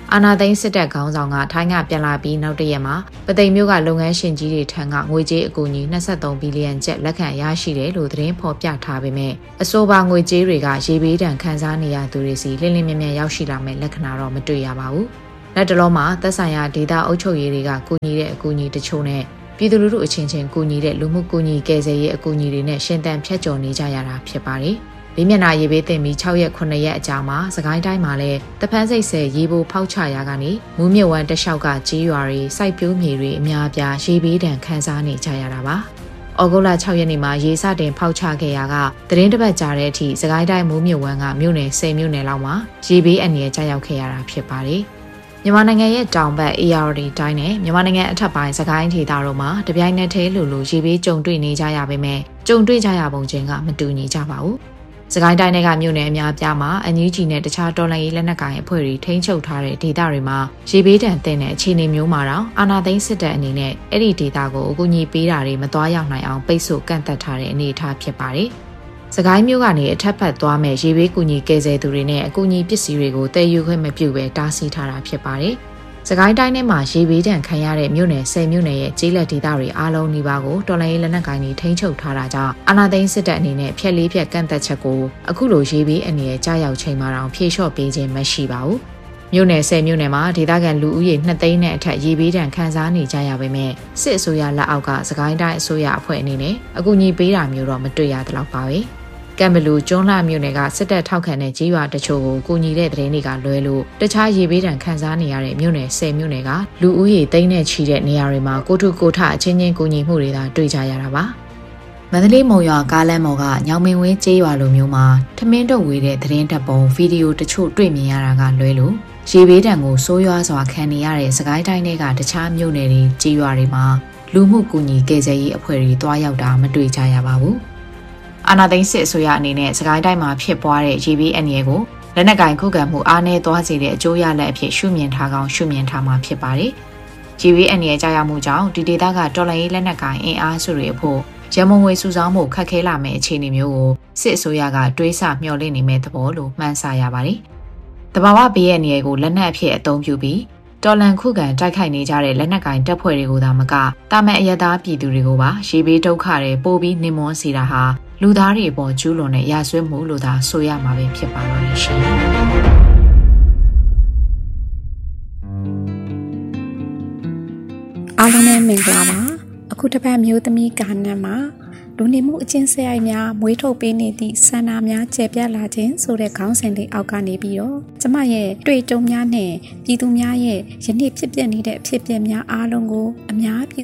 အာနာသိန်းစစ်တပ်ခေါင်းဆောင်ကထိုင်းကပြန်လာပြီးနောက်တရက်မှာပသိမ်မြို့ကလုပ်ငန်းရှင်ကြီးတွေထံကငွေကြေးအကူအညီ23ဘီလီယံကျပ်လက်ခံရရှိတယ်လို့သတင်းဖော်ပြထားပေမဲ့အဆိုပါငွေကြေးတွေကရေဘေးဒဏ်ခံစားနေရသူတွေစီလင်းလင်းမြမြရောက်ရှိလာမဲ့လက္ခဏာတော့မတွေ့ရပါဘူး။လက်တလုံးမှာသက်ဆိုင်ရာဒေသအုပ်ချုပ်ရေးတွေကကူညီတဲ့အကူအညီတချို့နဲ့ပြည်သူလူထုအချင်းချင်းကူညီတဲ့လူမှုကူညီကယ်ဆယ်ရေးအကူအညီတွေနဲ့ရှင်သန်ဖြတ်ကျော်နေကြရတာဖြစ်ပါတယ်။လေးမျက်နှာရေဘေးတင်ပြီး6ရက်9ရက်အကြာမှာစကိုင်းတိုင်းမှာလည်းတပန်းစိတ်ဆယ်ရေပိုဖောက်ချရာကနေမူးမြဝမ်းတလျှောက်ကကြီးရွာတွေစိုက်ပျိုးမြေတွေအများအပြားရေဘေးဒဏ်ခံစားနေကြရတာပါ။ဩဂုတ်လ6ရက်နေ့မှာရေစတင်ဖောက်ချခဲ့ရာကသတင်းတစ်ပတ်ကြာတဲ့အထိစကိုင်းတိုင်းမူးမြဝမ်းကမြို့နယ်10မြို့နယ်လောက်မှာရေဘေးအန္တရာယ်ကျရောက်ခဲ့ရတာဖြစ်ပါတယ်။မြန်မာနိုင်ငံရဲ့တောင်ဘက် AR တိုင်းနဲ့မြန်မာနိုင်ငံအထက်ပိုင်းစကိုင်းဒေသတို့မှာတပြိုင်နက်တည်းလိုရေဘေးကြုံတွေ့နေကြရပေမဲ့ကြုံတွေ့ကြရပုံချင်းကမတူညီကြပါဘူး။စကိုင်းတိုင်းကမြို့နယ်အများပြားမှာအန်ယူဂျီနဲ့တခြားတော်လှန်ရေးလက်နက်ကိုင်အဖွဲ့တွေထိန်းချုပ်ထားတဲ့ဒေသတွေမှာရေဘေးဒဏ်သင့်တဲ့အခြေအနေမျိုးမှာတော့အာဏာသိမ်းစစ်တပ်အနေနဲ့အဲ့ဒီဒေသကိုအကူအညီပေးတာတွေမသွားရောက်နိုင်အောင်ပိတ်ဆို့ကန့်သတ်ထားတဲ့အနေအထားဖြစ်ပါတယ်။စကိုင်းမြို့ကနေအထက်ဖက်သွားမဲ့ရေဘေးကူညီကယ်ဆယ်သူတွေနဲ့အကူအညီပစ္စည်းတွေကိုတည်ယူခွင့်မပြုဘဲတားဆီးထားတာဖြစ်ပါတယ်။စကိုင်းတိုင်းထဲမှာရေဘေးဒဏ်ခံရတဲ့မြို့နယ်10မြို့နယ်ရဲ့ကျေးလက်ဒေသတွေအားလုံးနီးပါးကိုတော်လှန်ရေးလက်နက်ကိုင်တွေထိန်းချုပ်ထားတာကြောင့်အာဏာသိမ်းစစ်တပ်အနေနဲ့ဖျက်လေးဖျက်ကန့်သက်ချက်ကိုအခုလိုရေဘေးအနေနဲ့ကြားရောက်ချိန်မှာတော့ဖြေလျှော့ပေးခြင်းမရှိပါဘူး။မြို့နယ်10မြို့နယ်မှာဒေသခံလူဦးရေ2သိန်းနဲ့အထက်ရေဘေးဒဏ်ခံစားနေကြရပေမဲ့စစ်အစိုးရလက်အောက်ကစကိုင်းတိုင်းအစိုးရအဖွဲ့အနေနဲ့အကူအညီပေးတာမျိုးတော့မတွေ့ရသလောက်ပါပဲ။ကံဘလူကျွန်းလှမြို့နယ်ကစစ်တပ်ထောက်ခံတဲ့ကြီးရွာတချို့ကိုကူညီတဲ့သတင်းတွေကလွဲလို့တခြားရေဘေးဒဏ်ခံစားနေရတဲ့မြို့နယ်10မြို့နယ်ကလူဦးရေသိန်းနဲ့ချီတဲ့နေရာတွေမှာကိုထုကိုထအချင်းချင်းကူညီမှုတွေသာတွေ့ကြရတာပါမန္တလေးမုံရွာကားလမ်းပေါ်ကညောင်မင်းဝင်းကျေးရွာလိုမျိုးမှာထမင်းတုပ်ဝေးတဲ့သတင်းတပ်ပုံဗီဒီယိုတချို့တွေ့မြင်ရတာကလွဲလို့ရေဘေးဒဏ်ကိုဆိုးရွားစွာခံနေရတဲ့စကိုင်းတိုင်းတွေကတခြားမြို့နယ်တွေကျေးရွာတွေမှာလူမှုကူညီကယ်ဆယ်ရေးအဖွဲ့တွေတွားရောက်တာမတွေ့ကြရပါဘူးအာဏာသိမ်းစစ်အစိုးရအနေနဲ့စကိုင်းတိုင်းမှာဖြစ်ပွားတဲ့ရေဘေးအန္တရာယ်ကိုလက်နက်ကင်ခုခံမှုအားနည်းသွားစေတဲ့အကျိုးရလဒ်အဖြစ်ရှုမြင်ထားကောင်းရှုမြင်ထားမှာဖြစ်ပါတယ်။ရေဘေးအန္တရာယ်ကြောင့်ကြောင့်ဒီဒေသကတော်လှန်ရေးလက်နက်ကင်အင်အားစုတွေအဖို့ရမုံငွေစုဆောင်းမှုခက်ခဲလာမယ့်အခြေအနေမျိုးကိုစစ်အစိုးရကတွေးဆမျှော်လင့်နေမဲ့သဘောလို့မှန်းဆရပါတယ်။တဘာဝဘေးအန္တရာယ်ကိုလက်နက်အဖြစ်အသုံးပြုပြီးတော်လန်ခုခံတိုက်ခိုက်နေကြတဲ့လက်နက်ကင်တပ်ဖွဲ့တွေကိုသာမကတာမန်အရသားပြည်သူတွေကိုပါရေဘေးဒုက္ခတွေပိုပြီးနှိမ်မွန်းစေတာဟာလူသားတွေပေါ်ကျူးလွန်တဲ့ရာဇဝတ်မှုလို့သာဆိုရမှာပဲဖြစ်ပါတော့ရှင်။အားလုံးပဲမင်္ဂလာပါ။အခုတစ်ပတ်မျိုးသမီးကာနံမှာလူနေမှုအကျင့်စရိုက်များမွေးထုတ်ပေးနေသည့်ဆန္ဒများကျယ်ပြန့်လာခြင်းဆိုတဲ့ခေါင်းစဉ်လေးအောက်ကနေပြီးတော့ကျမရဲ့တွေ့ကြုံများနဲ့ပြည်သူများရဲ့ယနေ့ဖြစ်ပျက်နေတဲ့အဖြစ်အပျက်များအားလုံးကိုအများပြည်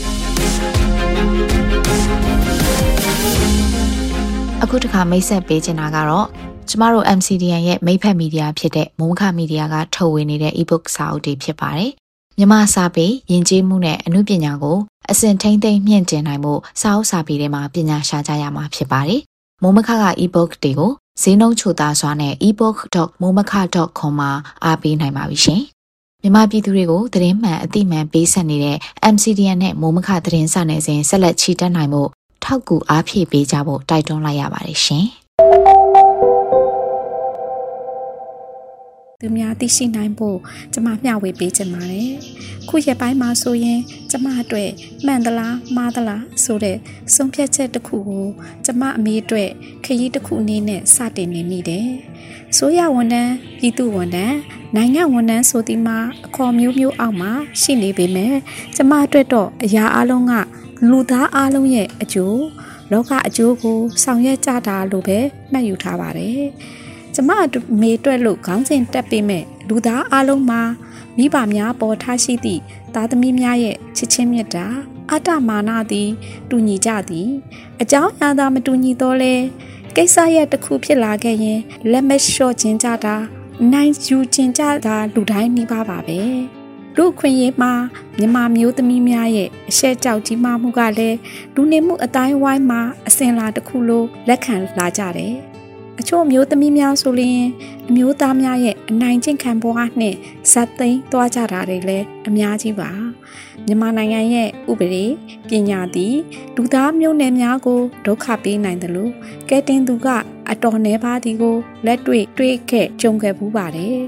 အခုတစ်ခါမိတ်ဆက်ပေးချင်တာကတော့ကျမတို့ MCDN ရဲ့မိတ်ဖက်မီဒီယာဖြစ်တဲ့မုံခမီဒီယာကထုတ်ဝေနေတဲ့ ebook စာအုပ်တွေဖြစ်ပါတယ်။မြန်မာစာပေယဉ်ကျေးမှုနဲ့အမှုပညာကိုအစဉ်ထိန်းသိမ်းမြင့်တင်နိုင်မှုစာအုပ်စာပေတွေမှာပညာရှာကြရမှာဖြစ်ပါတယ်။မုံမခက ebook တွေကိုဈေးနှုန်းချိုသာစွာနဲ့ ebook.momaka.com မှာအားပေးနိုင်ပါပြီရှင်။မြန်မာပြည်သူတွေကိုသတင်းမှန်အသိမှန်ပေးဆက်နေတဲ့ MCDN နဲ့မုံမခသတင်းစာနယ်စဉ်ဆက်လက်ချီတက်နိုင်မှုထောက်ကူအားဖြည့်ပေးကြဖို့တိုက်တွန်းလိုက်ရပါတယ်ရှင်။သူများသိရှိနိုင်ဖို့ကျမမျှဝေပေးချင်ပါတယ်။ခုရက်ပိုင်းမှာဆိုရင်ကျမအတွက်မှန်သလားမှားသလားဆိုတဲ့ဆုံးဖြတ်ချက်တစ်ခုကိုကျမအမေအတွက်ခရီးတစ်ခုအနေနဲ့စတင်နေမိတယ်။ဆိုရဝန်ထမ်းပြည်သူဝန်ထမ်းနိုင်ငံဝန်ထမ်းဆိုဒီမှာအခေါ်မျိုးမျိုးအောက်မှာရှိနေပေမဲ့ကျမအတွက်တော့အရာအလုံးကလူသားအလုံးရဲ့အကျိုးလောကအကျိုးကိုဆောင်ရွက်ကြတာလို့ပဲမှတ်ယူထားပါတယ်။ကျမမေတွက်လို့ခေါင်းစဉ်တက်ပေးမဲ့လူသားအလုံးမှာမိဘများပေါ်ထားရှိသည့်သားသမီးများရဲ့ချစ်ချင်းမြတ်တာအတ္တမာနသည်တူညီကြသည်အကြောင်းအရာသာမတူညီတော့လဲကိစ္စရဲ့တစ်ခုဖြစ်လာခဲ့ရင်လက်မလျှော့ခြင်းကြတာနိုင်ယူခြင်းကြတာလူတိုင်းနှိပါပါပဲလူခွင့်ရေးမှာမြန်မာမျိုးသမီးများရဲ့အရှက်ကြောက်ကြီးမှမှုကလည်းလူနေမှုအတိုင်းဝိုင်းမှာအစဉ်လာတစ်ခုလိုလက်ခံလာကြတယ်အချို့မျိုးသမီးများဆိုရင်အမျိုးသားများရဲ့အနိုင်ကျင့်ခံဘဝနဲ့ဇက်သိမ်းသွားကြတာတွေလည်းအများကြီးပါမြန်မာနိုင်ငံရဲ့ဥပဒေပညာသည်လူသားမျိုးနွယ်များကိုဒုက္ခပေးနိုင်တယ်လို့ကဲတင်သူကအတော်နှဲပါသည်ကိုလက်တွေ့ခဲ့ကြုံခဲ့ပူးပါတယ်ဥ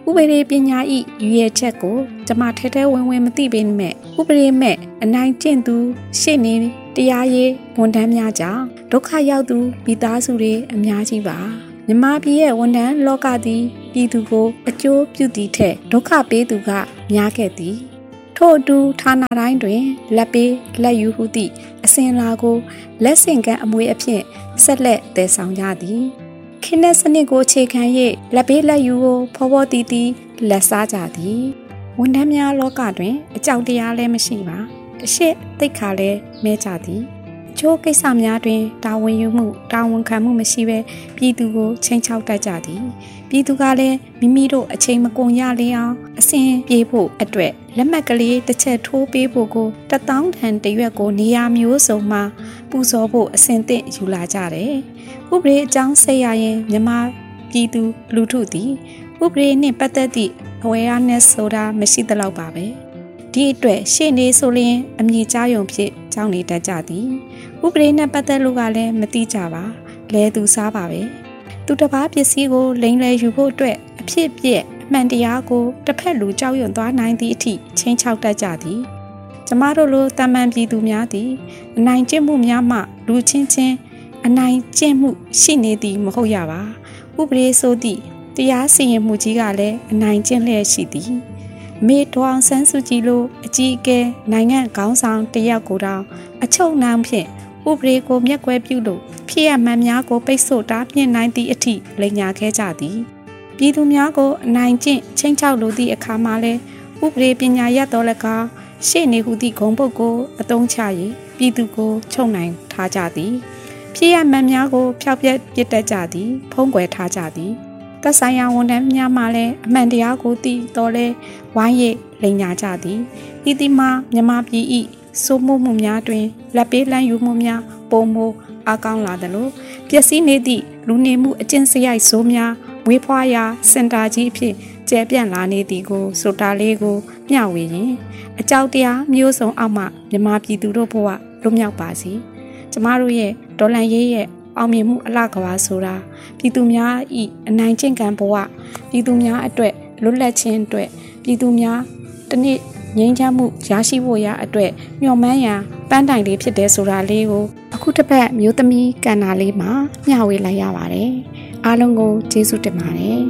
ဥပဒေပညာဤရွေချက်ကိုကျမထဲထဲဝင်ဝင်မသိပေမဲ့ဥပဒေမဲ့အနိုင်ကျင့်သူရှေ့နေတရားရေးဝန်ထမ်းများကြောင့်ဒုက္ခရောက်သူမိသားစုတွေအများကြီးပါမြန်မာပြည်ရဲ့ဝန်ထမ်းလောကသည်ပြည်သူကိုအကျိုးပြုသည့်ထက်ဒုက္ခပေးသူကများခဲ့သည်ထို့အတူဌာနတိုင်းတွင်လက်ပေးလက်ယူဟုသည့်အစဉ်လာကိုလက်ဆင့်ကမ်းအမွေအဖြစ်ဆက်လက်တည်ဆောင်ကြသည်ခင်းတဲ့စနစ်ကိုအခြေခံ၍လက်ပေးလက်ယူကိုဖော်ဖော်တီးတီးလက်စားကြသည်ဝန်ထမ်းများလောကတွင်အကြောက်တရားလည်းမရှိပါအရှိသိက္ခာလည်းမဲကြသည်အချို့ကိစ္စများတွင်တာဝန်ယူမှုတာဝန်ခံမှုမရှိဘဲပြည်သူကိုချိန်ချောက်တတ်ကြသည်ပြည်သူကလည်းမိမိတို့အချိန်မကုန်ရလေအောင်အစဉ်ပြေဖို့အတွက်လက်မှတ်ကလေးတစ်ချက်ထိုးပေးဖို့ကို1000ထန်တရွက်ကိုနေရာမျိုးစုံမှာပူဇော်ဖို့အစဉ်သင့်ယူလာကြတယ်ဥပဒေအကြောင်းဆက်ရရင်မြန်မာပြည်သူလူထုသည်ဥပဒေနှင့်ပတ်သက်သည့် awareness ဆိုတာမရှိသလောက်ပါပဲဒီအတွက်ရှေ့နေဆိုရင်အမြင်ကြားယုံဖြစ်ကြောင်းနေတတ်ကြသည်ဥပဒေနဲ့ပတ်သက်လို့ကလည်းမသိကြပါလဲသူစားပါပဲသူတစ်ပါးပစ္စည်းကိုလိမ်လည်ယူဖို့အတွက်အဖြစ်ပြက်အမှန်တရားကိုတစ်ဖက်လူကြောက်ရွံ့သွားနိုင်သည့်အထိချင်းချောက်တတ်ကြသည်ကျမတို့လိုတာမန်ပြည်သူများသည်အနိုင်ကျင့်မှုများမှလူချင်းချင်းအနိုင်ကျင့်မှုရှိနေသည်မဟုတ်ရပါဥပဒေဆိုသည့်တရားစီရင်မှုကြီးကလည်းအနိုင်ကျင့်လျက်ရှိသည်မေဒေါအောင်ဆန်းစုကြည်လိုအကြီးအကဲနိုင်ငံခေါင်းဆောင်တယောက်ကိုတောင်အချုပ်နှောင်ဖြင့်ဥပဒေကိုမျက်ကွယ်ပြုလို့ဖြစ်ရမှန်များကိုပိတ်ဆို့တားမြစ်နိုင်သည့်အထိလိမ်ညာခဲ့ကြသည်ပြည်သူများကိုအနိုင်ကျင့်ချင်းချောက်လိုသည့်အခါမှာလဲဥပဒေပညာရတော်လည်းကောရှေ့နေဟုသည့်ဂုဏ်ပုဒ်ကိုအသုံးချ၍ပြည်သူကိုချုပ်နိုင်ထားကြသည်ဖြစ်ရမှန်များကိုဖျောက်ပြက်ပစ်တတ်ကြသည်ဖုံးကွယ်ထားကြသည်သက်ဆိုင်ရာဝန်ထမ်းများမှလည်းအမှန်တရားကိုသိတော်လဲဝိုင်းရိပ်လိမ်ညာကြသည်ဤသည်မှာမြမပြည်၏စိုးမိုးမှုများတွင်လက်ပေးလမ်းယူမှုများပုံမအကောင်းလာသလိုပျက်စီးနေသည့်လူနေမှုအကျင့်စရိုက်ဆိုးများမွေးဖွားရာစင်တာကြီးအဖြစ်ကျယ်ပြန့်လာနေသည်ကိုဆိုတာလေးကိုမျှဝေရင်အကြောက်တရားမျိုးစုံအောက်မှမြမပြည်သူတို့ဘဝလွတ်မြောက်ပါစေကျမတို့ရဲ့ဒေါ်လန်ရေးရဲ့အောင်မြင်မှုအလှကဘာဆိုတာပြည်သူများဤအနိုင်ကျင့်ကံဘဝပြည်သူများအတွက်လွတ်လပ်ခြင်းအတွက်ပြည်သူများတနေ့ငြိမ်းချမ်းမှုရရှိဖို့ရာအတွက်မျှော်မှန်းရာပန်းတိုင်လေးဖြစ်တယ်ဆိုတာလေးကိုအခုတစ်ပတ်မျိုးသမီးကဏ္ဍလေးမှာမျှဝေလိုက်ရပါတယ်အားလုံးကိုကျေးဇူးတင်ပါတယ်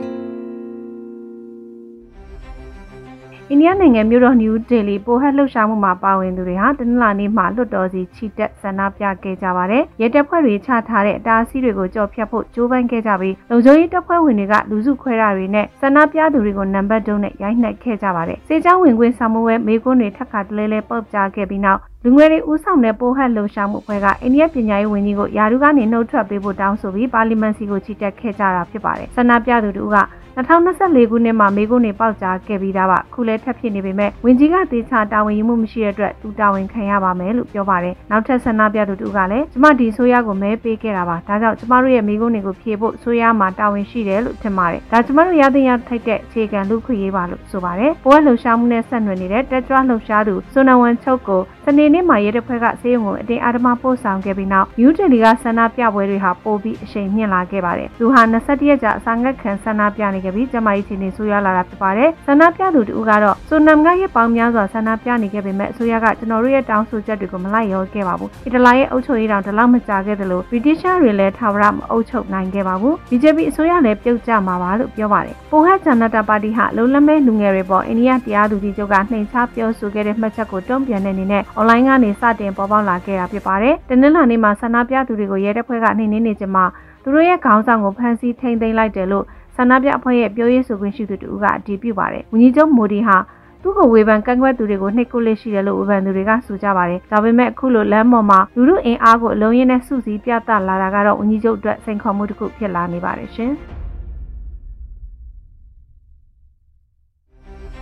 အိန္ဒိယနိုင်ငံမြို့တော်နယူးဒေလီပိုဟက်လှုပ်ရှားမှုမှာပါဝင်သူတွေဟာတနင်္လာနေ့မှာလွတ်တော်စီချီတက်ဆန္ဒပြခဲ့ကြပါတယ်။ရဲတပ်ဖွဲ့တွေချထားတဲ့အတားအဆီးတွေကိုကြော်ဖြတ်ဖို့ကြိုးပမ်းခဲ့ကြပြီးလုံခြုံရေးတပ်ဖွဲ့ဝင်တွေကလူစုခွဲတာတွေနဲ့ဆန္ဒပြသူတွေကိုနံပါတ်တုံးနဲ့ရိုက်နှက်ခဲ့ကြပါတယ်။စေချောင်းဝင်ခွင့်ဆောင်မှုဝဲမေကွန်းတွေထပ်ခါတလဲလဲပုတ်ပြခဲ့ပြီးနောက်လူငယ်တွေဦးဆောင်တဲ့ပိုဟက်လှုပ်ရှားမှုအဖွဲ့ကအိန္ဒိယပညာရေးဝန်ကြီးကိုယာရုကနေနှုတ်ထွက်ပေးဖို့တောင်းဆိုပြီးပါလီမန်စီကိုချီတက်ခဲ့ကြတာဖြစ်ပါတယ်။ဆန္ဒပြသူတို့က2024ခုနှစ်မှာမေကွန်းတွေပေါက်ကြားခဲ့ပြီးသားပါခုလဲထပ်ဖြစ်နေပေမဲ့ဝန်ကြီးကတေချာတာဝန်ယူမှုမရှိတဲ့အတွက်သူတာဝန်ခံရပါမယ်လို့ပြောပါတယ်နောက်ထပ်ဆန္ဒပြသူတို့ကလည်းကျမဒီဆိုရကိုမဲပေးခဲ့တာပါဒါကြောင့်ကျမတို့ရဲ့မေကွန်းတွေကိုဖြေဖို့ဆိုရမှာတာဝန်ရှိတယ်လို့ထင်ပါတယ်ဒါကျမတို့ရသင့်ရထိုက်တဲ့အခြေခံလူခွင့်ရေးပါလို့ဆိုပါတယ်ပိုးလှုပ်ရှားမှုနဲ့ဆက်နွယ်နေတဲ့တက်ကြွလှုပ်ရှားသူစွန်နဝန်ချုပ်ကိုစနေနေ့မှာရဲတပ်ဖွဲ့ကဆေးရုံကိုအတင်းအဓမ္မပို့ဆောင်ခဲ့ပြီးနောက်နယူးဒေလီကဆန္ဒပြပွဲတွေဟာပိုပြီးအရှိန်မြင့်လာခဲ့ပါတယ်သူဟာ21ရက်ကြာအစာငတ်ခံဆန္ဒပြနေခဲ့ပြီးကျမကြီးချင်းနေဆိုရလာတာဖြစ်ပါတယ်ဆန္ဒပြသူတို့ကတော့စွန်နမ်ကရဲ့ပေါင်းများစွာဆန္ဒပြနေခဲ့ပေမဲ့အစိုးရကကျွန်တော်တို့ရဲ့တောင်းဆိုချက်တွေကိုမလိုက်လျောခဲ့ပါဘူးအီတလီရဲ့အုပ်ချုပ်ရေးတောင်ဒီလောက်မကြာခဲ့သလိုဗြိတိရှတွေလည်းထာဝရမအုပ်ချုပ်နိုင်ခဲ့ပါဘူး BJP အစိုးရလည်းပြုတ်ကျမှာပါလို့ပြောပါတယ်ပိုဟက်ဂျန်နတာပါတီဟာလုံလမဲလူငယ်တွေပေါ်အိန္ဒိယတရားသူကြီးချုပ်ကနှိမ်ချပြောဆိုခဲ့တဲ့မှတ်ချက်ကိုတုံ့ပြန်တဲ့အနေနဲ့အွန်လိုင်းကနေစတင်ပေါ်ပေါက်လာခဲ့တာဖြစ်ပါတယ်တနင်္လာနေ့မှာဆန္ဒပြသူတွေကိုရဲတပ်ဖွဲ့ကနှိမ်နင်းနေကြမှာသူတို့ရဲ့ခေါင်းဆောင်ကိုဖမ်းဆီးထိန်းသိမ်းလိုက်တယ်လို့ဆန္ဒပြအဖွဲ့ရဲ့ပြောရေးဆိုခွင့်ရှိသူတို့ကအတည်ပြုပါတယ်ဝန်ကြီးချုပ်မိုဒီဟာသူ့ကိုဝေဖန်ကန့်ကွက်သူတွေကိုနှိပ်ကွပ်လက်ရှိတယ်လို့ဝေဖန်သူတွေကဆိုကြပါတယ်ဒါပေမဲ့အခုလိုလမ်းပေါ်မှာလူထုအင်အားကိုအလုံးရင်းနဲ့စုစည်းပြသလာတာကတော့ဝန်ကြီးချုပ်အတွက်စိန်ခေါ်မှုတစ်ခုဖြစ်လာနေပါတယ်ရှင်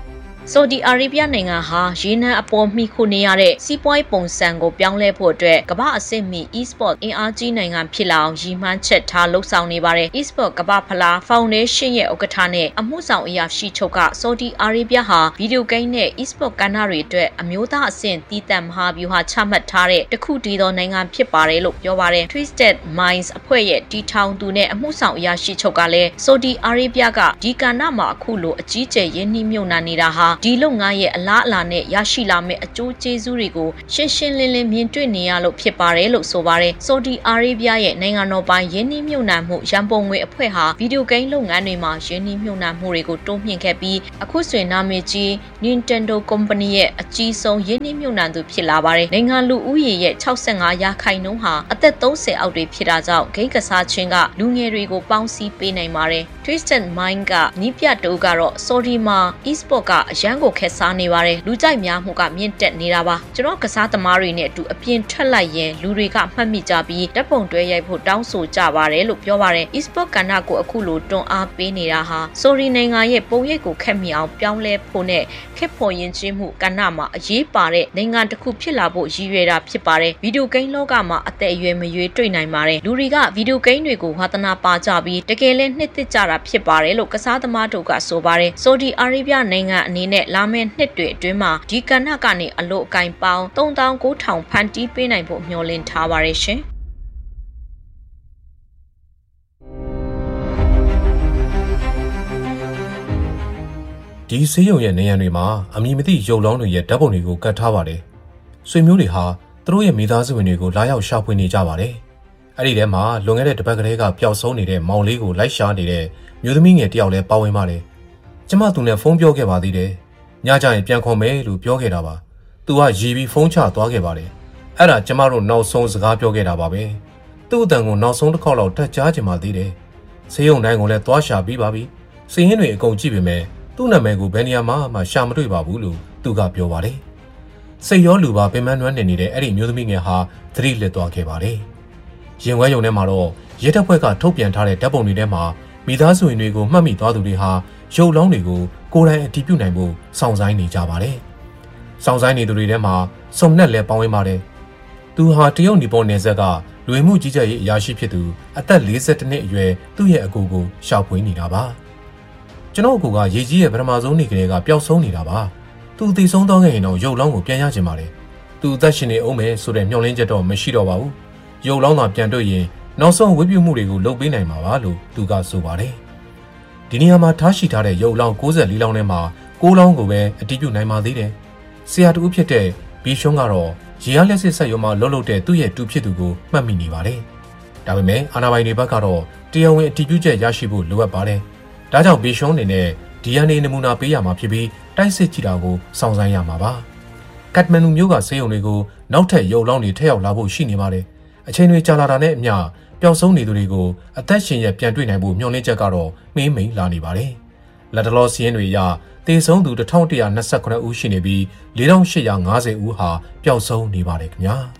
ဆော်ဒီအာရေဗျနိုင်ငံဟာရေနံအပေါ်မှီခိုနေရတဲ့စီးပွားရေးပုံစံကိုပြောင်းလဲဖို့အတွက်ကမ္ဘာအဆင့်မီ e-sport အင်အားကြီးနိုင်ငံဖြစ်လာအောင်ရည်မှန်းချက်ထားလှုပ်ဆောင်နေပါတယ်။ e-sport ကမ္ဘာဖလားဖောင်ဒေးရှင်းရဲ့ဥက္ကဋ္ဌနဲ့အမှုဆောင်အရာရှိချုပ်ကဆော်ဒီအာရေဗျဟာဗီဒီယိုဂိမ်းနဲ့ e-sport ကဏ္ဍတွေအတွက်အမျိုးသားအဆင့်တည်တံ့မဟာဗျူဟာချမှတ်ထားတဲ့တခုတည်းသောနိုင်ငံဖြစ်ပါတယ်လို့ပြောပါတယ်။ Twisted Minds အဖွဲ့ရဲ့တီထောင်သူနဲ့အမှုဆောင်အရာရှိချုပ်ကလည်းဆော်ဒီအာရေဗျကဒီကဏ္ဍမှာအခုလိုအကြီးကျယ်ရင်းနှီးမြှုပ်နှံနေတာဟာဒီလုပ်ငန်းရဲ့အလားအလာနဲ့ရရှိလာမယ့်အကျိုးကျေးဇူးတွေကိုရှင်းရှင်းလင်းလင်းမြင်တွေ့နေရလို့ဖြစ်ပါတယ်လို့ဆိုပါတယ်။ဆော်ဒီအာရေဗျရဲ့နိုင်ငံတော်ပိုင်ရင်းနှီးမြှုပ်နှံမှုရန်ပုံငွေအဖွဲ့ဟာဗီဒီယိုဂိမ်းလုပ်ငန်းတွေမှာရင်းနှီးမြှုပ်နှံမှုတွေကိုတိုးမြှင့်ခဲ့ပြီးအခုဆိုရင်နာမည်ကြီး Nintendo Company ရဲ့အကြီးဆုံးရင်းနှီးမြှုပ်နှံသူဖြစ်လာပါတယ်။နိုင်ငံလူဦးရေရဲ့65%ဟာအသက်30အောက်တွေဖြစ်တာကြောင့်ဂိမ်းကစားခြင်းကလူငယ်တွေကိုပေါင်းစည်းပေးနိုင်ပါတယ်။ Twisted Mind ကနီးပြတိုးကတော့ဆော်ဒီမှာ e-sport ကအရန်ကိုခက်စားနေပါတယ်။လူကြိုက်များမှုကမြင့်တက်နေတာပါ။ကျွန်တော်ကစားသမားတွေနဲ့အတူအပြင်ထွက်လိုက်ရင်လူတွေကမှတ်မိကြပြီးဓာတ်ပုံတွဲရိုက်ဖို့တောင်းဆိုကြပါတယ်လို့ပြောပါတယ်။ e-sport ကဏ္ဍကိုအခုလိုတွန်းအားပေးနေတာဟာဆော်ဒီနိုင်ငံရဲ့ပုံရိပ်ကိုခက်မိအောင်ပြောင်းလဲဖို့နဲ့ခက်ဖို့ရင်ချင်းမှုကဏ္ဍမှာအရေးပါတဲ့နိုင်ငံတစ်ခုဖြစ်လာဖို့ရည်ရွယ်တာဖြစ်ပါတယ်။ဗီဒီယိုဂိမ်းလောကမှာအသက်အရွယ်မရွေးတွေ့နိုင်ပါတယ်။လူတွေကဗီဒီယိုဂိမ်းတွေကိုဝါသနာပါကြပြီးတကယ်လည်းနှစ်သက်ကြတာဖြစ်ပါတယ်လို့ကစားသမားတို့ကဆိုပါတယ်။ဆော်ဒီအာရေဗျနိုင်ငံအနေနဲ့လာမယ့်နှစ်တွေအတွင်းမှာဒီကဏ္ဍကနေအလို့အကင်ပေါင်း39,000ဖန်တီးပေးနိုင်ဖို့မျှော်လင့်ထားပါတယ်ရှင်။ဒီဆေးရုံရဲ့နေရန်တွေမှာအမည်မသိရုပ်လောင်းတွေရဲ့ဓာတ်ပုံတွေကိုကတ်ထားပါတယ်။ဆွေမျိုးတွေဟာသူတို့ရဲ့မိသားစုဝင်တွေကိုလာရောက်ရှာဖွေနေကြပါတယ်။အဲ့ဒီထဲမှာလွန်ခဲ့တဲ့တစ်ပတ်ကလေးကပျောက်ဆုံးနေတဲ့မောင်လေးကိုလိုက်ရှာနေတဲ့မျိုးသမီးငယ်တယောက်လည်းပါဝင်ပါတယ်။ကျမသူနဲ့ဖုန်းပြောခဲ့ပါသေးတယ်။ညကျရင်ပြန်ခေါ်မယ်လို့ပြောခဲ့တာပါ။သူကရီပြီးဖုန်းချသွားခဲ့ပါတယ်။အဲ့ဒါကျမတို့နောက်ဆုံးစကားပြောခဲ့တာပါပဲ။သူ့အတန်ကိုနောက်ဆုံးတစ်ခေါက်လောက်ထပ်ကြားချင်ပါသေးတယ်။ဆေးရုံတိုင်းကိုလည်းသွားရှာပြီးပါပြီ။စီးရင်တွေအကုန်ကြည့်ပေမဲ့သူ့နာမည်ကိုဘယ်နေရာမှရှာမတွေ့ပါဘူးလို့သူကပြောပါတယ်။စိတ်ရောလူပါပင်မနွမ်းနေနေတဲ့အဲ့ဒီမျိုးသမီးငယ်ဟာသတိလစ်သွားခဲ့ပါတယ်။ရင်ဝဲယုံထဲမှာတော့ရဲတပ်ဖွဲ့ကထုတ်ပြန်ထားတဲ့ဓာတ်ပုံတွေထဲမှာမိသားစုဝင်တွေကိုမှတ်မိသွားသူတွေဟာရုပ်လောင်းတွေကိုကိုယ်တိုင်အတည်ပြုနိုင်ဖို့စောင့်ဆိုင်းနေကြပါတယ်။စောင့်ဆိုင်းနေသူတွေထဲမှာစုံနဲ့လည်းပေါင်းဝင်ပါတယ်။သူဟာတရုတ်နီပေါ်နယ်စပ်ကလူဝင်မှုကြီးကြပ်ရေးအရာရှိဖြစ်သူအသက်42နှစ်အရွယ်သူ့ရဲ့အကူကိုရှာဖွေနေတာပါ။ကျွန်တော်အကူကရေကြီးရဲ့ပထမဆုံးနေ့ကလေးကပျောက်ဆုံးနေတာပါ။သူတည်ဆုံးသွားခဲ့ရင်တော့ရုပ်လောင်းကိုပြန်ရချင်ပါတယ်။သူအသက်ရှင်နေအောင်မယ်ဆိုတဲ့မျှော်လင့်ချက်တော့မရှိတော့ပါဘူး။ရုပ်လောင်းသာပြန်တွေ့ရင်နောက်ဆုံးဝိပုမှုတွေကိုလုပ်ပေးနိုင်မှာပါလို့သူကဆိုပါတယ်။ဒီနေရာမှာထားရှိထားတဲ့ရုပ်လောင်း94လောင်းထဲမှာ9လောင်းကိုပဲအတည်ပြုနိုင်ပါသေးတယ်။ဆရာတူဖြစ်တဲ့ဘီရှွန်းကတော့ရေအားလက်စစ်ဆက်ရုံမှာလှုပ်လှုပ်တဲ့သူ့ရဲ့တူဖြစ်သူကိုမှတ်မိနေပါတယ်။ဒါပေမဲ့အာဏာပိုင်တွေဘက်ကတော့တရားဝင်အတည်ပြုချက်ရရှိဖို့လိုအပ်ပါတယ်။ဒါကြောင့်ဘီရှွန်းအနေနဲ့ DNA နမူနာပေးရမှာဖြစ်ပြီးတိုက်စစ်ကြည့်တာကိုစောင့်ဆိုင်းရမှာပါ။ကတ်မန်နူမြို့ကဆေးရုံတွေကိုနောက်ထပ်ရုပ်လောင်းတွေထည့်ရောက်လာဖို့ရှိနေပါတယ်။အချိန်တွေကြာလာတာနဲ့အမျှပျောက်ဆုံးနေသူတွေကိုအသက်ရှင်ရပြန်တွေ့နိုင်ဖို့မျှော်လင့်ချက်ကတော့မှေးမှိန်လာနေပါတယ်။လက်တလောစီးရင်တွေအရတေဆုံးသူ1129ဦးရှိနေပြီး4850ဦးဟာပျောက်ဆုံးနေပါတယ်ခင်ဗျာ။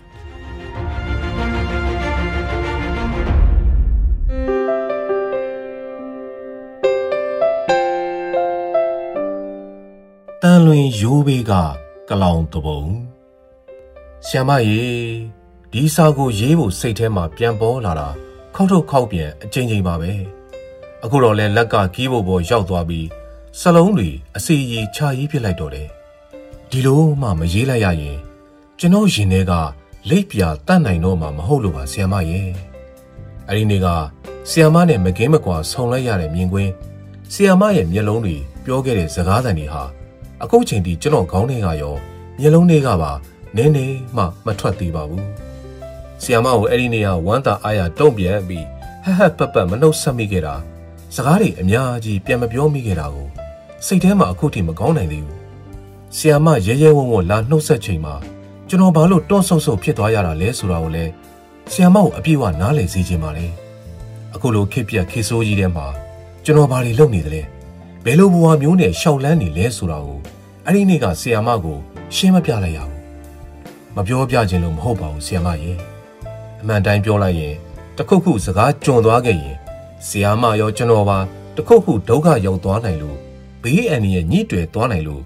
တန်လွင်ရိုးဘေးကကလောင်တပုံဆ iam မရေဒီစာကိုရေးဖို့စိတ်ထဲမှာပြန်ပေါ်လာတာခောက်ထုတ်ခောက်ပြန်အချိန်ချင်းပါပဲအခုတော့လဲလက်ကကီးဘုတ်ပေါ်ရောက်သွားပြီးစလုံးတွေအစီအီချရေးပြစ်လိုက်တော့တယ်ဒီလိုမှမရေးလိုက်ရရင်ကျွန်တော်ရင်ထဲကလိပ်ပြတတ်နိုင်တော့မှမဟုတ်လို့ပါဆ iam မရေအဲ့ဒီနေ့ကဆ iam မနဲ့မကင်းမကွာဆုံလိုက်ရတဲ့မြင်ကွင်းဆ iam မရဲ့မျက်လုံးတွေပြောခဲ့တဲ့စကားသံတွေဟာအခုချိန်ထိကျွန်တော်ခေါင်းထဲကရောမျက်လုံးတွေကပါနည်းနည်းမှမထွက်သေးပါဘူးဆ iam မကိုအဲ့ဒီနေ့ကဝမ်းသာအားရတုံ့ပြန်ပြီးဟဟပတ်မနှုတ်ဆက်မိခဲ့တာစကားတွေအများကြီးပြန်မပြောမိခဲ့တာကိုစိတ်ထဲမှာအခုထိမကောင်းနိုင်သေးဘူးဆ iam မရဲရဲဝံ့ဝံ့လာနှုတ်ဆက်ချိန်မှာကျွန်တော်ဘာလို့တွန့်ဆုတ်ဆုတ်ဖြစ်သွားရတာလဲဆိုတာကိုလည်းဆ iam မကိုအပြည့်အဝနားလည်စေချင်ပါလေအခုလိုခေပြက်ခေဆိုးကြီးထဲမှာကျွန်တော်ဘာတွေလုပ်နေသလဲဘယ်လိုဘဝမျိုးနဲ့ရှောက်လန်းနေလဲဆိုတာကိုအဲ့ဒီနေ့ကဆ iam မကိုရှင်းမပြလိုက်ရဘူးမပြောပြခြင်းလို့မဟုတ်ပါဘူးဆ iam မရေအမှန်တိုင်းပြောလိုက်ရင်တခုခုစကားကြုံသွားခဲ့ရင်ဆ iam မရောကျွန်တော်ပါတခုခုဒုက္ခရောက်သွားနိုင်လို့ဘေးအန္တရာယ်ညှိတွယ်သွားနိုင်လို့ဘ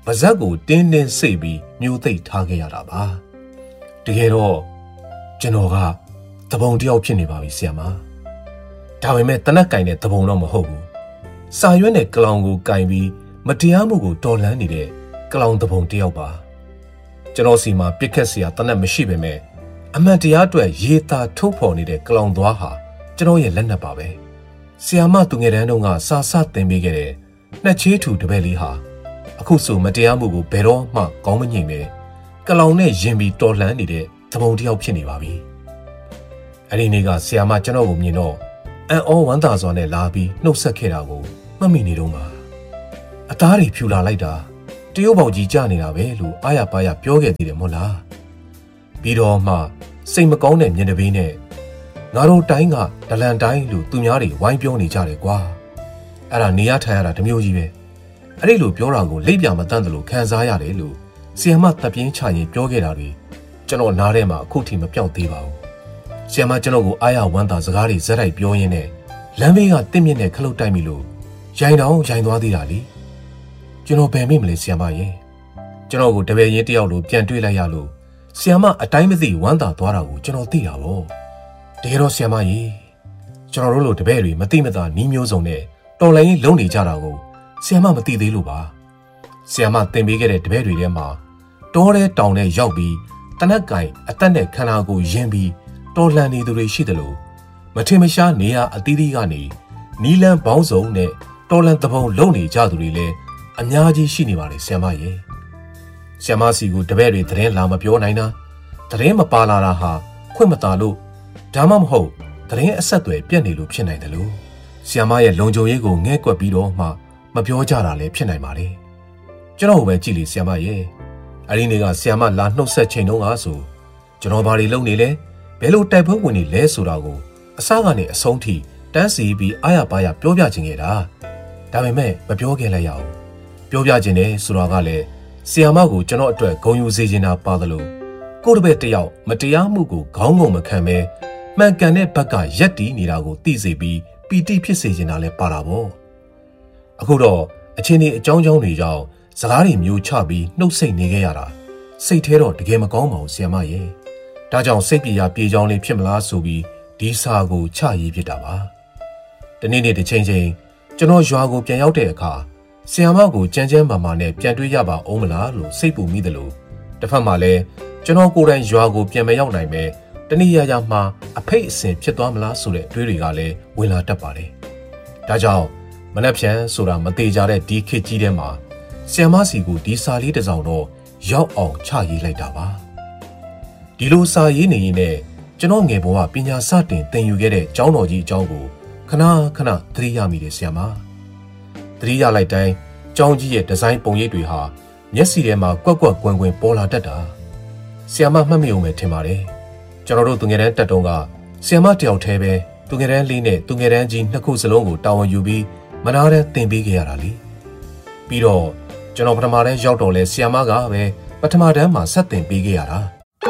ပါဇက်ကိုတင်းတင်းစိတ်ပြီးမျိုးသိပ်ထားခဲ့ရတာပါတကယ်တော့ကျွန်တော်ကတပုံတယောက်ဖြစ်နေပါပြီဆရာမဒါပေမဲ့တနက်ကင်တဲ့တပုံတော့မဟုတ်ဘူးစာရွက်နဲ့ကလောင်ကိုကင်ပြီးမတရားမှုကိုတော်လှန်နေတဲ့ကလောင်တပုံတယောက်ပါကျွန်တော်စီမှာပြစ်ခတ်စရာတနက်မရှိပေမဲ့အမှန်တရားအတွက်ရေးသားထုတ်ဖော်နေတဲ့ကလောင်သွားဟာကျွန်တော်ရဲ့လက်နက်ပါပဲဆီယာမသူငယ်တန်းတုန်းကစာစသင်ပေးခဲ့တဲ့နှစ်ချေးထူတပည့်လေးဟာအခုဆိုမတရားမှုကိုဘယ်တော့မှကောင်းမငြိမ်ပဲကလောင်နဲ့ရင်ပြီးတော်လှန်နေတဲ့သဘုံတယောက်ဖြစ်နေပါပြီအဲ့ဒီနေ့ကဆီယာမကျွန်တော်ကိုမြင်တော့အန်အောဝမ်းသာစွာနဲ့လာပြီးနှုတ်ဆက်ခဲ့တာကိုမှတ်မိနေတော့မှာအသားတွေဖြူလာလိုက်တာတရုတ်ပေါင်ကြီးကြနေတာပဲလို့အားရပါရပြောခဲ့သေးတယ်မဟုတ်လားပြီးတော့မှစိတ်မကောင်းတဲ့မျက်နှာပေးနဲ့ငါတို့တိုင်းကဒလန်တိုင်းလို့သူများတွေဝိုင်းပြောနေကြတယ်ကွာအဲ့ဒါနေရထိုင်ရတာတမျိုးကြီးပဲအဲ့ဒီလိုပြောတာကိုလိပ်ပြမတန့်တယ်လို့ခံစားရတယ်လို့ဆီယမတပ်ပြင်းချရင်ပြောခဲ့တာတွေကျွန်တော်နားထဲမှာအခုထိမပြောက်သေးပါဘူးဆီယမကျွန်တော်ကိုအားရဝမ်းသာစကားတွေဇက်တိုက်ပြောရင်းနဲ့လမ်းဘေးကတင့်မြင့်နဲ့ခလုတ်တိုက်မိလို့ရိုင်တောင်ရိုင်သွားသေးတာလေကျွန်တော်ဘယ်မိမလဲဆီယမရဲ့ကျွန်တော်ကိုတပည့်ရင်းတယောက်လိုပြန်တွေ့လိုက်ရလို့ဆီယမအတိုင်းမသိဝမ်းသာသွားတာကိုကျွန်တော်သိတာပေါ့တကယ်တော့ဆီယမကြီးကျွန်တော်တို့လိုတပည့်တွေမသိမသာနီးမျိုးစုံနဲ့တော်လိုင်းလုံးနေကြတာကိုဆီယမမသိသေးလို့ပါဆီယမသင်ပေးခဲ့တဲ့တပည့်တွေထဲမှာတောထဲတောင်ထဲရောက်ပြီးတနက်ကင်အသက်နဲ့ခန္ဓာကိုယ်ယဉ်ပြီးတော်လှန်နေသူတွေရှိတယ်လို့မထင်မရှားနေရအသီးသီးကနေနီလန်းပေါင်းစုံနဲ့တော်လှန်သဘုံလုံနေကြသူတွေလည်းအများကြီးရှိနေပါတယ်ဆီယမရဲ့ဆီယမစီကိုတပည့်တွေသတင်းလာမပြောနိုင်တာသတင်းမပါလာတာဟာခွင့်မသာလို့ဒါမှမဟုတ်သတင်းအဆက်အသွယ်ပြတ်နေလို့ဖြစ်နိုင်တယ်လို့ဆီယမရဲ့လုံခြုံရေးကိုငဲ့ကွက်ပြီးတော့မှမပြောကြတာလည်းဖြစ်နိုင်ပါလေကျွန်တော်ပဲကြည့်လေဆီယမရဲ့အဲ့ဒီနေ့ကဆီယမလာနှုတ်ဆက်ချိန်တုန်းကဆိုကျွန်တော်ဘာတွေလုပ်နေလဲဘယ်လိုတိုက်ပွဲဝင်နေလဲဆိုတာကိုအစကနေအဆုံးထိတန်းစီပြီးအားရပါရပြောပြခြင်းခဲ့တာဒါပေမဲ့မပြောခဲ့လိုက်ရအောင်ပြောပြခြင်းနဲ့ဆိုတာကလည်းဆီယမကိုကျွန်တော်အတွက်ဂုဏ်ယူစေချင်တာပါသလိုကိုယ့်တပည့်တယောက်မတရားမှုကိုခေါင်းငုံမခံပဲမှန်ကန်တဲ့ဘက်ကရက်တီးနေတာကိုသိစေပြီးပီတိဖြစ်စေချင်တာလည်းပါတာပေါ့အခုတော့အချင်းဒီအကြောင်းတွေကြောင့်စကားတွေမျိုးချပြီးနှုတ်ဆက်နေခဲ့ရတာစိတ်ထဲတော့တကယ်မကောင်းပါဘူးဆီယမရဲ့ဒါကြောင့်စိတ်ပြေရပြေချောင်းလေးဖြစ်မလားဆိုပြီးဒီစာကိုချရေးဖြစ်တာပါတနေ့နေ့တစ်ချိန်ချင်းကျွန်တော်ရွာကိုပြန်ရောက်တဲ့အခါဆီယမကိုကြမ်းကြမ်းမာမာနဲ့ပြန်တွေ့ရပါအောင်မလားလို့စိတ်ပူမိတယ်လို့တစ်ဖက်မှာလည်းကျွန်တော်ကိုယ်တိုင်ရွာကိုပြန်မရောက်နိုင်ပဲတနေ့ရမှာအဖိတ်အစင်ဖြစ်သွားမလားဆိုတဲ့အတွေးတွေကလည်းဝင်လာတတ်ပါတယ်ဒါကြောင့်မနှက်ဖြန်ဆိုတာမသေးကြတဲ့ဒီခေတ်ကြီးထဲမှာဆီယမစီကိုဒီစာလေးတစ်စောင်တော့ရောက်အောင်ချရေးလိုက်တာပါဒီလိုစာရေးနေရင်နဲ့ကျွန်တော်ငယ်ဘဝပညာစတင်သင်ယူခဲ့တဲ့ကျောင်းတော်ကြီးအကြောင်းကိုခဏခဏသတိရမိတယ်ဆီယမသတိရလိုက်တိုင်းကျောင်းကြီးရဲ့ဒီဇိုင်းပုံရိပ်တွေဟာမျက်စိထဲမှာကွက်ကွက်ကွင်ကွင်ပေါ်လာတတ်တာဆီယမမှတ်မိအောင်ပဲထင်ပါတယ်ကျွန်တော်တို့သူငယ်တန်းတက်တုန်းကဆီယမတယောက်တည်းပဲသူငယ်တန်းလေးနဲ့သူငယ်တန်းကြီးနှစ်ခုစလုံးကိုတာဝန်ယူပြီးမနာတဲ့သင်ပေးခဲ့ရတာလေပြီးတော့ကျွန်တော်ပထမတန်းရောက်တော့လဲဆီယမကပဲပထမတန်းမှာဆက်သင်ပေးခဲ့ရတာ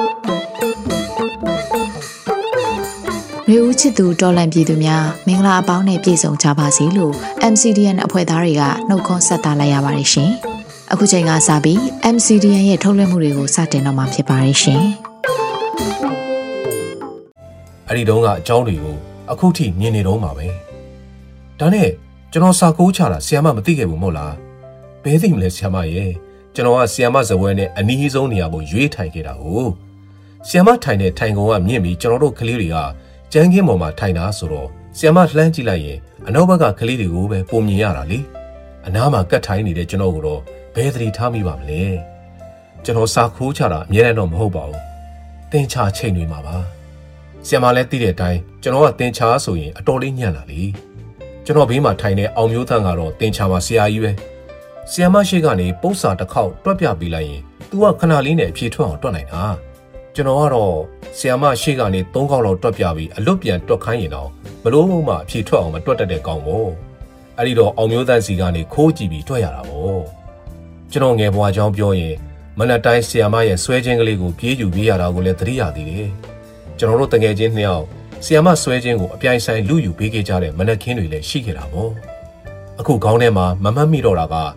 ရေဦးချစ်သူတော်လန့်ပြည်သူများမင်္ဂလာအပေါင်းနဲ့ပြည့်စုံကြပါစေလို့ MCDN အဖွဲ့သားတွေကနှုတ်ခွန်းဆက်တာလိုက်ရပါတယ်ရှင်အခုချိန်ကစပြီး MCDN ရဲ့ထုတ်လွှင့်မှုတွေကိုစတင်တော့မှာဖြစ်ပါတယ်ရှင်အဲ့ဒီတုန်းကအကြောင်းတွေကိုအခုထိမြင်နေတော့မှာပဲဒါနဲ့ကျွန်တော်စာကိုးချတာဆီယမမသိခဲ့ဘူးမဟုတ်လားဘယ်သိမလဲဆီယမရဲ့ကျွန်တော်ကဆီယမဇပွဲနဲ့အနီးဆုံးနေရာကိုရွေးထိုင်ခဲ့တာကိုဆီယမထိုင်တဲ့ထိုင်ကုန်ကမြင့်ပြီးကျွန်တော်တို့ကလေးတွေကကျန်းကင်းပေါ်မှာထိုင်တာဆိုတော့ဆီယမလှမ်းကြည့်လိုက်ရင်အနောက်ဘက်ကကလေးတွေကိုပဲပုံမြင်ရတာလေအနားမှာကတ်ထိုင်နေတဲ့ကျွန်တော်ကတော့ဘယ်သတိထားမိပါမလဲကျွန်တော်စာခိုးချတာအများနဲ့တော့မဟုတ်ပါဘူးတင်ချချိန်တွေမှာပါဆီယမလည်းသိတဲ့အတိုင်းကျွန်တော်ကတင်ချဆိုရင်အတော်လေးညံ့လာလေကျွန်တော်ဘေးမှာထိုင်တဲ့အောင်မျိုးသန်းကတော့တင်ချမှာဆရာကြီးပဲဆီယမရှိကနေပုတ်စာတစ်ခေါက်တွက်ပြပေးလိုက်ရင် तू ကခဏလေးနဲ့အဖြေထွက်အောင်တွက်နိုင်တာကျွန်တော်ကတော့ဆီယမရှိကနေ3ခေါက်လောက်တွက်ပြပြီးအလွတ်ပြန်တွက်ခိုင်းရင်တော့ဘလို့မှအဖြေထွက်အောင်မတွက်တတ်တဲ့ကောင်ပေါ့အဲ့ဒီတော့အောင်မျိုးသန်းစီကနေခိုးကြည့်ပြီးတွက်ရတာပေါ့ကျွန်တော်ငယ်ဘွားကြောင်းပြောရင်မနက်တိုင်းဆီယမရဲ့ဆွဲခြင်းကလေးကိုပြေးယူပေးရတာကိုလည်းသတိရသေးတယ်ကျွန်တော်တို့တငယ်ချင်းနှစ်ယောက်ဆီယမဆွဲခြင်းကိုအပြိုင်ဆိုင်လူယူပေးခဲ့ကြတဲ့မနက်ခင်းတွေလည်းရှိခဲ့တာပေါ့အခုခေါင်းထဲမှာမမှတ်မိတော့တာက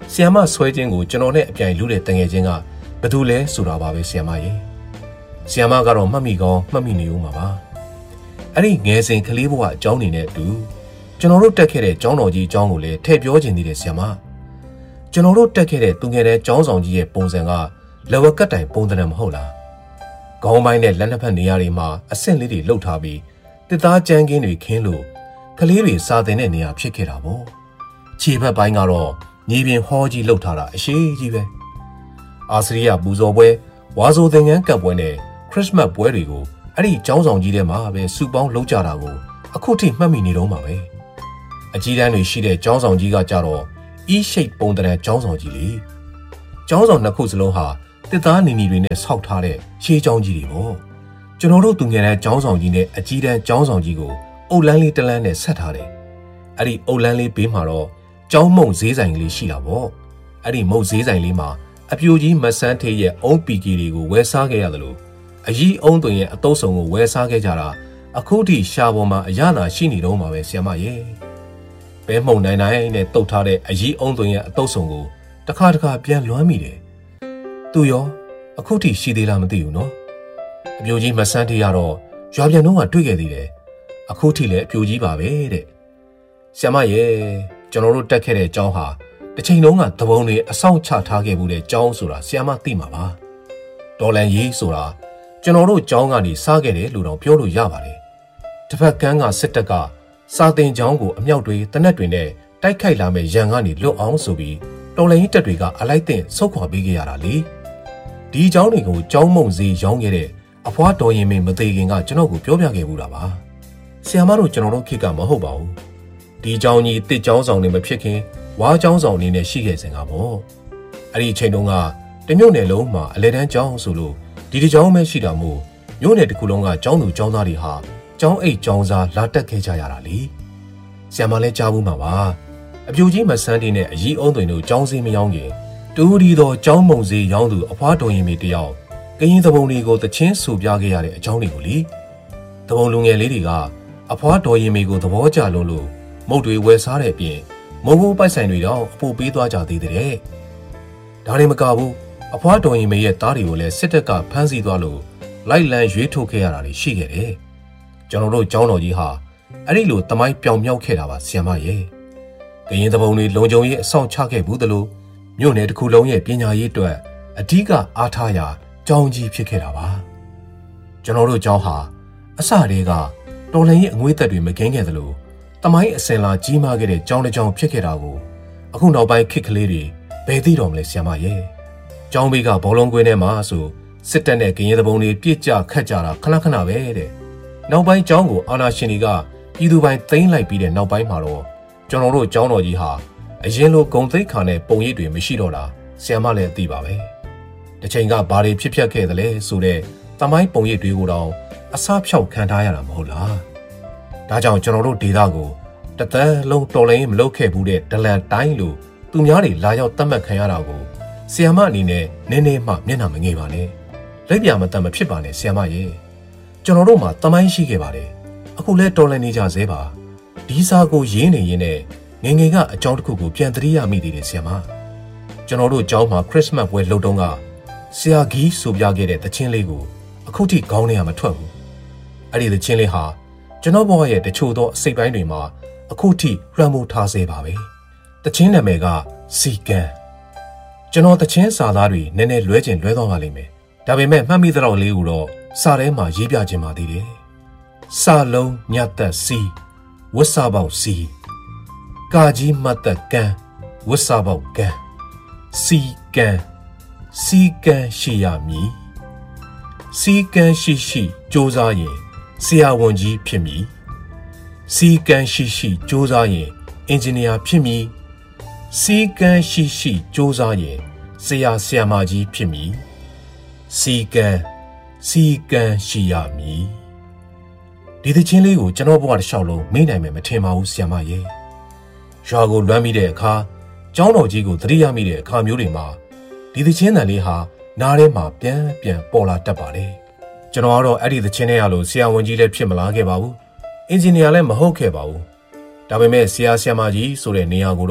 ဆီယမဆွဲခြင်းကိုကျွန်တော်နဲ့အပြိုင်လူတဲ့တငယ်ချင်းကဘယ်သူလဲဆိုတာပါပဲဆီယမရေဆီယမကတော့မှတ်မိကောင်းမှတ်မိနေဦးမှာပါအဲ့ဒီငယ်စဉ်ကလေးဘဝအကြောင်းနေနဲ့အတူကျွန်တော်တို့တက်ခဲ့တဲ့ကျောင်းတော်ကြီးအကြောင်းကိုလည်းထည့်ပြောခြင်းသေးတယ်ဆီယမကျွန်တော်တို့တက်ခဲ့တဲ့သူငယ်တဲ့ကျောင်းဆောင်ကြီးရဲ့ပုံစံကလက်ဝက်ကတ်တိုင်ပုံသဏ္ဍာန်မဟုတ်လားခေါင်းပိုင်းနဲ့လက်နှစ်ဖက်နေရာတွေမှာအဆင့်လေးတွေလှုပ်ထားပြီးတစ်သားကြမ်းကင်းတွေခင်းလို့ကလေးတွေစာသင်တဲ့နေရာဖြစ်ခဲ့တာပေါ့ခြေဘက်ပိုင်းကတော့မြေပြင်ဟောကြီးလှုပ်ထားတာအရှိကြီးပဲအာစရိယပူဇော်ပွဲဝါဆိုသင်္ကန်းကပ်ပွဲနဲ့ခရစ်စမတ်ပွဲတွေကိုအဲ့ဒီကျောင်းဆောင်ကြီးထဲမှာပဲစုပေါင်းလုပ်ကြတာကိုအခုထိမှတ်မိနေတော့မှာပဲအကြီးတန်းတွေရှိတဲ့ကျောင်းဆောင်ကြီးကကြတော့E-shape ပုံသဏ္ဍာန်ကျောင်းဆောင်ကြီးလေကျောင်းဆောင်နှစ်ခုစလုံးဟာတစ်သားနီနီတွေနဲ့ဆောက်ထားတဲ့ရှေးကျောင်းကြီးတွေပေါ့ကျွန်တော်တို့သူငယ်တဲ့ကျောင်းဆောင်ကြီးနဲ့အကြီးတန်းကျောင်းဆောင်ကြီးကိုအုတ်လန်းလေးတစ်လန်းနဲ့ဆက်ထားတယ်အဲ့ဒီအုတ်လန်းလေးဘေးမှာတော့ကျောင်းမုံဈေးဆိုင်ကလေးရှိတာပေါ့အဲ့ဒီမုံဈေးဆိုင်လေးမှာအပြိုကြီးမဆန်းထေးရဲ့အုံးပီကီတွေကိုဝယ်စားခဲ့ရတယ်လို့အကြီးအုံးသွင်ရဲ့အတုပ်ဆောင်ကိုဝယ်စားခဲ့ကြတာအခုထိရှားပေါ်မှာအရသာရှိနေတော့မှာပဲဆရာမရဲ့ဘဲမှုံနိုင်နဲ့တုတ်ထားတဲ့အကြီးအုံးသွင်ရဲ့အတုပ်ဆောင်ကိုတစ်ခါပြန်လွှမ်းမိတယ်သူရောအခုထိရှိသေးလားမသိဘူးနော်အပြိုကြီးမဆန်းထေးကတော့ရွာပြန်တော့ကတွေ့ခဲ့သေးတယ်အခုထိလည်းအပြိုကြီးပါပဲတဲ့ဆရာမရဲ့ကျွန်တော်တို့တက်ခဲ့တဲ့ကျောင်းဟာတစ်ချိန်လုံးကသဘုံတွေအဆောင်ချထားခဲ့မှုတဲ့ကျောင်းဆိုတာဆရာမသိမှာပါဒေါ်လန်ရေးဆိုတာကျွန်တော်တို့ကျောင်းကနေစားခဲ့တယ်လို့တော့ပြောလို့ရပါတယ်တစ်ဖက်ကန်းကစစ်တပ်ကစာသင်ကျောင်းကိုအမြောက်တွေတနက်တွေနဲ့တိုက်ခိုက်လာမဲ့ရန်ကနေလွတ်အောင်ဆိုပြီးဒေါ်လန်ရေးတပ်တွေကအလိုက်တင်ဆုတ်ခွာပေးခဲ့ရတာလေဒီကျောင်းတွေကိုကျောင်းမုံစီရောင်းခဲ့တဲ့အဖွားတော်ရင်မင်းမသေးခင်ကကျွန်တော်ကိုပြောပြခဲ့ဘူးတာပါဆရာမတို့ကျွန်တော်တို့ခေတ်ကမဟုတ်ပါဘူးဒီကျောင်းကြီးတစ်ကျောင်းဆောင်နေမဖြစ်ခင်ဝါကျောင်းဆောင်နေနဲ့ရှိခဲ့စဉ်ကပေါ့အဲ့ဒီအချိန်တုန်းကတမြို့နယ်လုံးမှာအလဲတန်းကျောင်းဆိုလို့ဒီကျောင်းပဲရှိတာမို့မြို့နယ်တစ်ခုလုံးကကျောင်းသူကျောင်းသားတွေဟာကျောင်းအိတ်ကျောင်းစားလာတက်ခဲ့ကြရတာလေဆရာမလည်းကြားဘူးမှာပါအပြိုကြီးမဆန်းတင်နဲ့အကြီးအုံးသွင်တို့ကျောင်းစည်းမရောင်းခင်တူဒီတော့ကျောင်းမုံစည်းရောင်းသူအဖွားတော်ရင်မီတယောက်ကရင်သဘုံတွေကိုတချင်းဆူပြခဲ့ရတဲ့အကြောင်းတွေကိုလေသဘုံလူငယ်လေးတွေကအဖွားတော်ရင်မီကိုသဘောကျလို့မုတ်တွေဝယ်စားတဲ့အပြင်မုံဘိုးပိုက်ဆိုင်တွေတော့အပိုပေးသွားကြသေးတယ်ဒါတွေမကဘူးအဖွားတော်ရင်မီရဲ့သားတွေကိုလည်းစစ်တပ်ကဖမ်းဆီးသွားလို့လိုက်လံရွေးထုတ်ခဲ့ရတာတွေရှိခဲ့တယ်ကျွန်တော်တို့ကျောင်းတော်ကြီးဟာအဲ့ဒီလိုတမိုင်းပြောင်မြောက်ခဲ့တာပါဆရာမရဲ့ကရင်သဘုံတွေလုံခြုံရေးအဆောင်ချခဲ့ဘူးသလိုမြို့နယ်တစ်ခုလုံးရဲ့ပညာရေးအတွက်အဓိကအားထားရာကျောင်းကြီးဖြစ်ခဲ့တာပါကျွန်တော်တို့ကျောင်းဟာအစတည်းကတော်လှန်ရေးအငွေးသက်တွေမကင်းခဲ့သလိုတမိုင်းအစင်လာကြီးမားခဲ့တဲ့ကျောင်းတစ်ကျောင်းဖြစ်ခဲ့တာကိုအခုနောက်ပိုင်းခေတ်ကလေးတွေဘယ်သိတော်မလဲဆရာမရဲ့ကျောင်းဘေးကဘောလုံးကွင်းထဲမှာဆိုစစ်တပ်နဲ့ကရင်သဘုံတွေပြစ်ကြခတ်ကြတာခဏပဲတဲ့နောက်ပိုင်းကျောင်းကိုအာဏာရှင်တွေကပြည်သူပိုင်းသိမ်းလိုက်ပြီးတဲ့နောက်ပိုင်းမှာတော့ကျွန်တော်တို့ကျောင်းတော်ကြီးဟာအရင်လိုဂုံသိက္ခာနဲ့ပုံရိပ်တွေမရှိတော့တာဆရာမလည်းသိပါပဲတစ်ချိန်ကဘာတွေဖြစ်ခဲ့သလဲဆိုတဲ့တမိုင်းပုံရိပ်တွေကိုတော့အစားဖြောက်ခံထားရတာမဟုတ်လားဒါကြောင့်ကျွန်တော်တို့ဒေသကိုတသက်လုံးတော်လိုင်းမလုပ်ခဲ့ဘူးတဲ့ဒလန်တိုင်းလို့သူများတွေလာရောက်တတ်မှတ်ခံရတာကိုဆီယမအနေနဲ့နည်းနည်းမှမျက်နှာမငယ်ပါနဲ့လက်ပြမတတ်မဖြစ်ပါနဲ့ဆီယမရဲ့ကျွန်တော်တို့မှာတမိုင်းရှိခဲ့ပါတယ်အခုလဲတော်လန်နေကြသေးပါဒီစာကိုရင်းနေရင်းနဲ့ငငယ်ကအကြောင်းတစ်ခုကိုပြန်သတိရမိသေးတယ်ဆီယမကျွန်တော်တို့ကျောင်းမှာခရစ်စမတ်ပွဲလုပ်တုန်းကဆရာဂီးဆိုပြခဲ့တဲ့သချင်းလေးကိုအခုထိခေါင်းထဲကမထွက်ဘူးအဲ့ဒီသချင်းလေးဟာကျွန်တော်ဘဝရဲ့တချို့သောအစိတ်ပိုင်းတွေမှာအခုထိလွှမ်းမိုးထားစေပါပဲတချင်းနာမည်ကစီကံကျွန်တော်တချင်းစာသားတွေနည်းနည်းလွဲကျင်လွဲသွားပါလိမ့်မယ်ဒါပေမဲ့မှတ်မိတဲ့တော့လေးကိုတော့စာထဲမှာရေးပြခြင်းပါသေးတယ်စာလုံးညတ်သက်စီဝတ်စာပေါက်စီကာကြီးမတ်သက်ကံဝတ်စာပေါက်ကံစီကံရှိရမည်စီကံရှိစ조사ရင်ဆရာဝန်ကြီးဖြစ်မည်စီကံရှိ조사ရင်အင်ဂျင်နီယာဖြစ်မည်စီကံရှိ조사ရင်ဆရာမကြီးဖြစ်မည်စီကံရှိရမည်ဒီသချင်းလေးကိုကျွန်တော်ဘဝတစ်လျှောက်လုံးမေ့နိုင်မယ်မထင်ပါဘူးဆရာမရဲ့ရွာကိုလွမ်းမိတဲ့အခါကျောင်းတော်ကြီးကိုသတိရမိတဲ့အခါမျိုးတွေမှာဒီသချင်းတန်လေးဟာနားထဲမှာပြန်ပေါ်လာတတ်ပါတယ်ကျွန်တော်ကတော့အဲ့ဒီသချင်းထဲရလို့ဆရာဝန်ကြီးလည်းဖြစ်မလာခဲ့ပါဘူးအင်ဂျင်နီယာလည်းမဟုတ်ခဲ့ပါဘူးဒါပေမဲ့ဆရာမကြီးဆိုတဲ့နေရာကိုတော့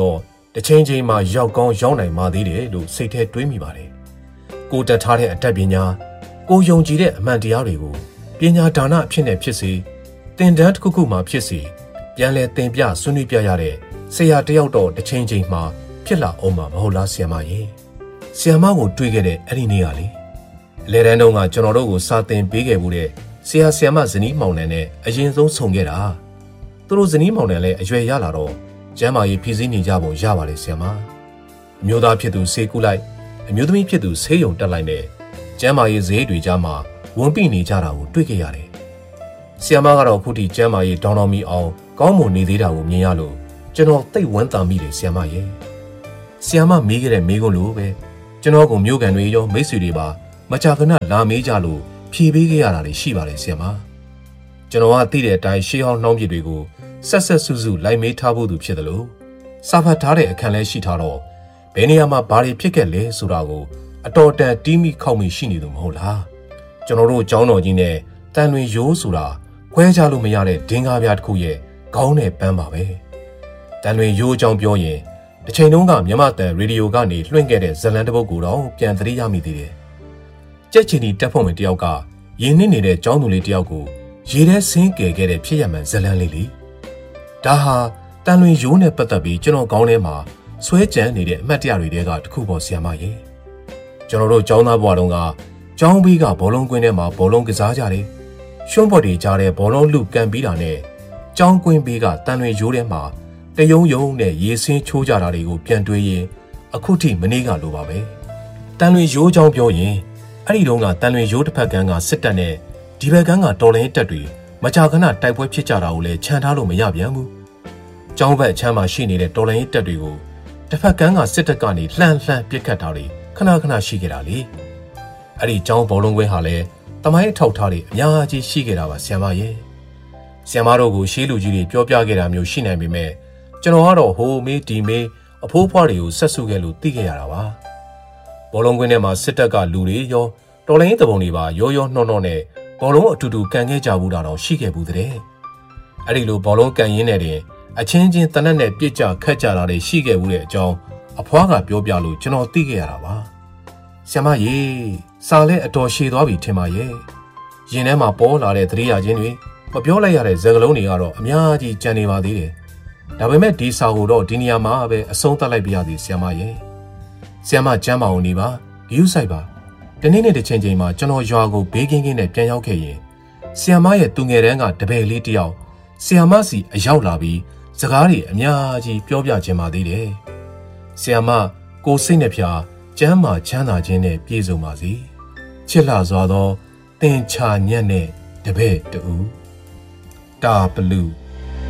တချိန်ချိန်မှာရောက်ကောင်းရောက်နိုင်မှသေးတယ်လို့စိတ်ထဲတွေးမိပါတယ်ကိုတက်ထားတဲ့အတတ်ပညာကိုယုံကြည်တဲ့အမှန်တရားတွေကိုပညာဒါနအဖြစ်နဲ့ဖြစ်စေသင်တန်းတစ်ခုခုမှဖြစ်စေပြန်လဲသင်ပြဆွေးနွေးပြရတဲ့ဆရာတယောက်တော့တစ်ချိန်ချိန်မှာဖြစ်လာအောင်မှာမဟုတ်လားဆရာမရေဆရာမကိုတွေးခဲ့တဲ့အဲ့ဒီနေ့ကလေအလဲတန်းတုန်းကကျွန်တော်တို့ကိုစာသင်ပေးခဲ့မှုတဲ့ဆရာဆရာမဇနီးမောင်နှံနဲ့အရင်ဆုံးဆုံခဲ့တာသူတို့ဇနီးမောင်နှံလည်းအရွယ်ရလာတော့ကျမ်းမာရေးဖြည့်ဆည်းနေကြပုံရပါလေဆရာမအမျိုးသားဖြစ်သူဆေးကူလိုက်အမျိုးသမီးဖြစ်သူဆေးရုံတက်လိုက်နဲ့ကျမ်းမာရေးဈေးတွေကြားမှာဝန်ပိနေကြတာကိုတွေ့ခဲ့ရတယ်ဆရာမကတော့ခုထိကျမ်းမာရေးတောင်းတမီအောင်ကောင်းမွန်နေသေးတာကိုမြင်ရလို့ကျွန်တော်သိဝမ်းသာမိတယ်ဆရာမရဲ့ဆရာမမေးခဲ့တဲ့မေးခွန်းလိုပဲကျွန်တော်ကိုမျိုးကန်တွေရောမိတ်ဆွေတွေပါမကြာခဏလာမေးကြလို့ဖြေပေးခဲ့ရတာတွေရှိပါတယ်ဆရာမကျွန်တော်ကသိတဲ့အတိုင်းရှေးဟောင်းနှောင်းပြစ်တွေကိုဆက်ဆက်စုစုလိုက်မေးထားဖို့သူဖြစ်တယ်လို့စာဖတ်ထားတဲ့အခန်းလဲရှိထားတော့ဘယ်နေရာမှာဘာတွေဖြစ်ခဲ့လဲဆိုတာကိုအတော်တန်တီးမိခောက်မိရှိနေသူမဟုတ်လားကျွန်တော်တို့ကျောင်းတော်ကြီးနဲ့တန်လွင်ရိုးဆိုတာခွဲခြားလို့မရတဲ့ဒင်္ဂါပြားတစ်ခုရဲ့ခေါင်းနဲ့ပန်းပါပဲတန်လွင်ရိုးအကြောင်းပြောရင်တစ်ချိန်တုန်းကမြန်မာတန်ရေဒီယိုကနေလွှင့်ခဲ့တဲ့ဇလံတစ်ပုဒ်ကိုတော့ပြန်သတိရမိသေးတယ်ကြက်ချီနီတက်ဖို့ဝင်တယောက်ကရင်းနှင်းနေတဲ့ကျောင်းသူလေးတယောက်ကိုရေထဲဆင်းကယ်ခဲ့တဲ့ဖြစ်ရမှန်ဇလံလေးလေဒါဟာတန်လွင်ရိုးနဲ့ပတ်သက်ပြီးကျွန်တော်ခေါင်းထဲမှာဆွဲကြံနေတဲ့အမှတ်တရတွေတဲကတစ်ခုပေါ်ဆရာမရေကျွန်တော်တို့ကျောင်းသားဘဝတုန်းကကျောင်းဘေးကဘောလုံးကွင်းထဲမှာဘောလုံးကစားကြတယ်ရှွန့်ဘော်တွေကြားတဲ့ဘောလုံးလူကန်ပြီးတာနဲ့ကျောင်းကွင်းဘေးကတန်လွင်ရိုးထဲမှာတယုံယုံနဲ့ရေဆင်းချိုးကြတာတွေကိုပြန်တွေးရင်အခုထိမနေ့ကလိုပါပဲတန်လွင်ရိုးကျောင်းပြောရင်အဲ့ဒီတုန်းကတန်လွင်ရိုးတစ်ဖက်ကန်းကစစ်တပ်နဲ့ဒီဘက်ကန်းကတော်လိုင်းတပ်တွေမကြာခဏတိုက်ပွဲဖြစ်ကြတာကိုလည်းခြံထားလို့မရပြန်ဘူးကျောင်းဘက်အချမ်းမှာရှိနေတဲ့တော်လိုင်းတပ်တွေကိုတစ်ဖက်ကန်းကစစ်တပ်ကနေလှမ်းပစ်ခတ်တာတွေခဏရှိခဲ့တာလေအဲ့ဒီကျောင်းဘောလုံးကွင်းဟာလည်းတမိုင်းထောက်ထားတွေအများကြီးရှိခဲ့တာပါဆရာမရဲ့ဆရာမတို့ကိုရှေးလူကြီးတွေပြောပြခဲ့တာမျိုးရှိနိုင်ပေမဲ့ကျွန်တော်ကတော့ဟိုမေးဒီမေးအဖိုးဖွားတွေကိုဆက်စုခဲ့လို့သိခဲ့ရတာပါဘောလုံးကွင်းထဲမှာစစ်တပ်ကလူတွေရောတော်လိုင်းတပုံတွေပါရောနှောနဲ့ဘောလုံးအတူတူကန်ခဲ့ကြဘူးတာတော့ရှိခဲ့ဘူးတဲ့အဲ့ဒီလိုဘောလုံးကန်ရင်းနဲ့တင်အချင်းချင်းတနက်နဲ့ပြစ်ကြခတ်ကြတာတွေရှိခဲ့ဘူးတဲ့အကြောင်းအဖွားကပြောပြလို့ကျွန်တော်သိခဲ့ရတာပါဆရာမရေစာလဲအတော်ရှည်သွားပြီထင်ပါရဲ့ရင်ထဲမှာပေါ်လာတဲ့သတိရခြင်းတွေမပြောလိုက်ရတဲ့စကားလုံးတွေကတော့အများကြီးကြံနေပါသေးတယ်ဒါပေမဲ့ဒီစာကိုတော့ဒီနေရာမှာပဲအဆုံးသတ်လိုက်ပြရသည်ဆရာမရဲ့ဆရာမကျမ်းမာအောင်နေပါဂရုစိုက်ပါဒီနေ့နဲ့တစ်ချိန်ချိန်မှာကျွန်တော်ရွာကိုဘေးကင်းနဲ့ပြန်ရောက်ခဲ့ရင်ဆရာမရဲ့သူငယ်တန်းကတပည့်လေးတယောက်ဆရာမစီအရောက်လာပြီးစကားတွေအများကြီးပြောပြခြင်းပါသေးတယ်ဆရာမကိုစိတ်နှဖျားကျမ်းမာချမ်းသာခြင်းနဲ့ပြည့်စုံပါစေချစ်လှစွာသောသင်္ချာညက်နဲ့တပည့်တူတာဘလူး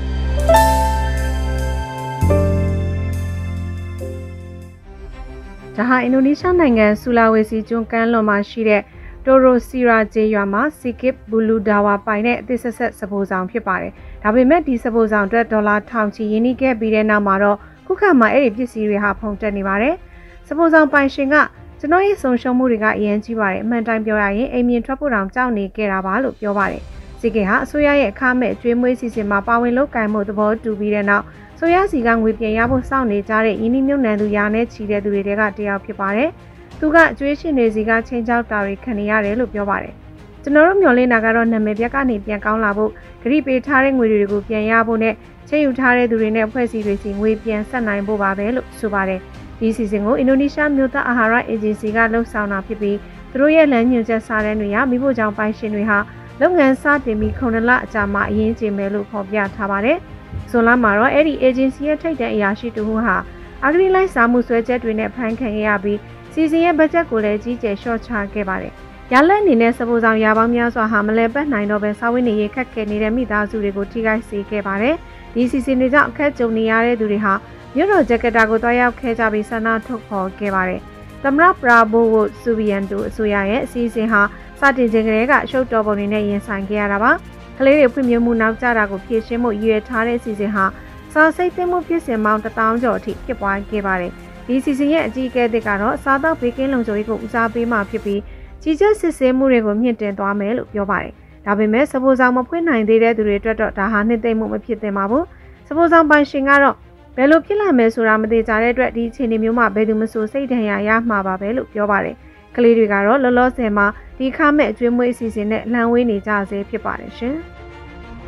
ဒါဟာအင်ဒိုနီးရှားနိုင်ငံဆူလာဝေစီကျွန်းကမ်းလွန်မှာရှိတဲ့တိုရိုစီရာဂျေရွာမှာစီကစ်ဘူလူဒါဝါပိုင်တဲ့အသစ်ဆက်စပိုးဆောင်ဖြစ်ပါတယ်။ဒါပေမဲ့ဒီစပိုးဆောင်အတွက်ဒေါ်လာထောင်ချီရင်းနှီးခဲ့ပြီးတဲ့နောက်မှာတော့ခုခါမှာအဲ့ဒီပစ္စည်းတွေဟာဖုန်တက်နေပါတယ်။စပိုးဆောင်ပိုင်ရှင်ကကျွန်တော်ရဲ့ဆုံးရှုံးမှုတွေကအရင်ကြီးပါတယ်။အမှန်တိုင်းပြောရရင်အိမ်မြင်ထွက်ဖို့တောင်ကြောက်နေခဲ့တာပါလို့ပြောပါတယ်။စီကစ်ဟာအစိုးရရဲ့အခမဲ့ကျွေးမွေးစီစဉ်မှာပါဝင်လုပ်ကိုင်မှုသဘောတူပြီးတဲ့နောက်ဆိုရစီကငွေပြန်ရဖို့စောင့်နေကြတဲ့ယင်းနှမြုံနှံသူရာနဲ့ချီတဲ့သူတွေကတယောက်ဖြစ်ပါတယ်။သူကအကျွေးရှင်တွေစီကချင်းချောက်တာတွေခံနေရတယ်လို့ပြောပါတယ်။ကျွန်တော်တို့မျှော်လင့်တာကတော့နာမည်ပြက်ကနေပြန်ကောင်းလာဖို့ဂရိပေးထားတဲ့ငွေတွေကိုပြန်ရဖို့နဲ့ချိန်ယူထားတဲ့သူတွေနဲ့အဖွဲ့အစည်းတွေစီငွေပြန်ဆက်နိုင်ဖို့ပါပဲလို့ဆိုပါတယ်။ဒီစီစဉ်ကိုအင်ဒိုနီးရှားမြို့သားအာဟာရအေဂျင်စီကလှုပ်ဆောင်တာဖြစ်ပြီးသူတို့ရဲ့လမ်းညွှန်ချက်စာတမ်းတွေဟာမိဖို့ကြောင့်ပိုင်ရှင်တွေဟာလုပ်ငန်းစတင်ပြီး9 လအကြာမှအရင်ကျင်းမယ်လို့ဖော်ပြထားပါတယ်။ဇွန်လမှာတော့အဲ့ဒီ agency ရဲ့ထိပ်တန်းအရာရှိတူဟူဟာအဂရိလိုက်စာမှုဆွဲချက်တွေနဲ့ဖမ်းခံခဲ့ရပြီးစီစဉ်ရဲ့ဘတ်ဂျက်ကိုလည်းကြီးကျယ်လျှော့ချခဲ့ပါတယ်။ရလက်အနေနဲ့စပိုးဆောင်ရာပေါင်းများစွာဟာမလဲပတ်နိုင်တော့ပဲစာဝတ်နေရေးခက်ခဲနေတဲ့မိသားစုတွေကိုထိခိုက်စေခဲ့ပါတယ်။ဒီစီစဉ်တွေကြောင့်အခက်ကြုံနေရတဲ့သူတွေဟာမြို့တော်ဂျကာတာကိုတွားရောက်ခဲ့ကြပြီးဆန္ဒထုတ်ဖော်ခဲ့ပါတယ်။သမ္မတပရာဘိုဝိုဆူဗီယန်တိုအစိုးရရဲ့အစီအစဉ်ဟာစတင်ခြင်းကလေးကရှုပ်တော်ပုံတွေနဲ့ရင်ဆိုင်ခဲ့ရတာပါ။ကလေးတွေဖွံ့ဖြိုးမှုနောက်ကျတာကိုဖြည့်ရှင်းဖို့ရည်ရွယ်ထားတဲ့အစီအစဉ်ဟာစာစိတ်သိမ်းမှုဖြစ်စဉ်ပေါင်း1000ကျော်အထိဖြစ်ပွားခဲ့ပါတယ်။ဒီစီစဉ်ရဲ့အကြီးအကဲတွေကတော့စားသောက်ဘေးကင်းလုံခြုံရေးကိုဦးစားပေးမှဖြစ်ပြီးကြီးကျယ်စစ်ဆေးမှုတွေကိုမြင့်တင်သွားမယ်လို့ပြောပါတယ်။ဒါပေမဲ့စပိုးဆောင်မဖွင့်နိုင်သေးတဲ့သူတွေအတွက်တော့ဒါဟာနှစ်သိမ့်မှုမဖြစ်သင့်ပါဘူး။စပိုးဆောင်ပိုင်ရှင်ကတော့ဘယ်လိုဖြစ်လာမယ်ဆိုတာမသိကြတဲ့အတွက်ဒီအခြေအနေမျိုးမှာဘယ်သူမှဆိုစိတ်ဒဏ်ရာရမှာပါပဲလို့ပြောပါတယ်ကလေးတွေကတော့လောလောဆယ်မှာဒီခါမဲ့အကျွေးမွေးအစီအစဉ်နဲ့လှမ်းဝေးနေကြဆဲဖြစ်ပါတယ်ရှင်။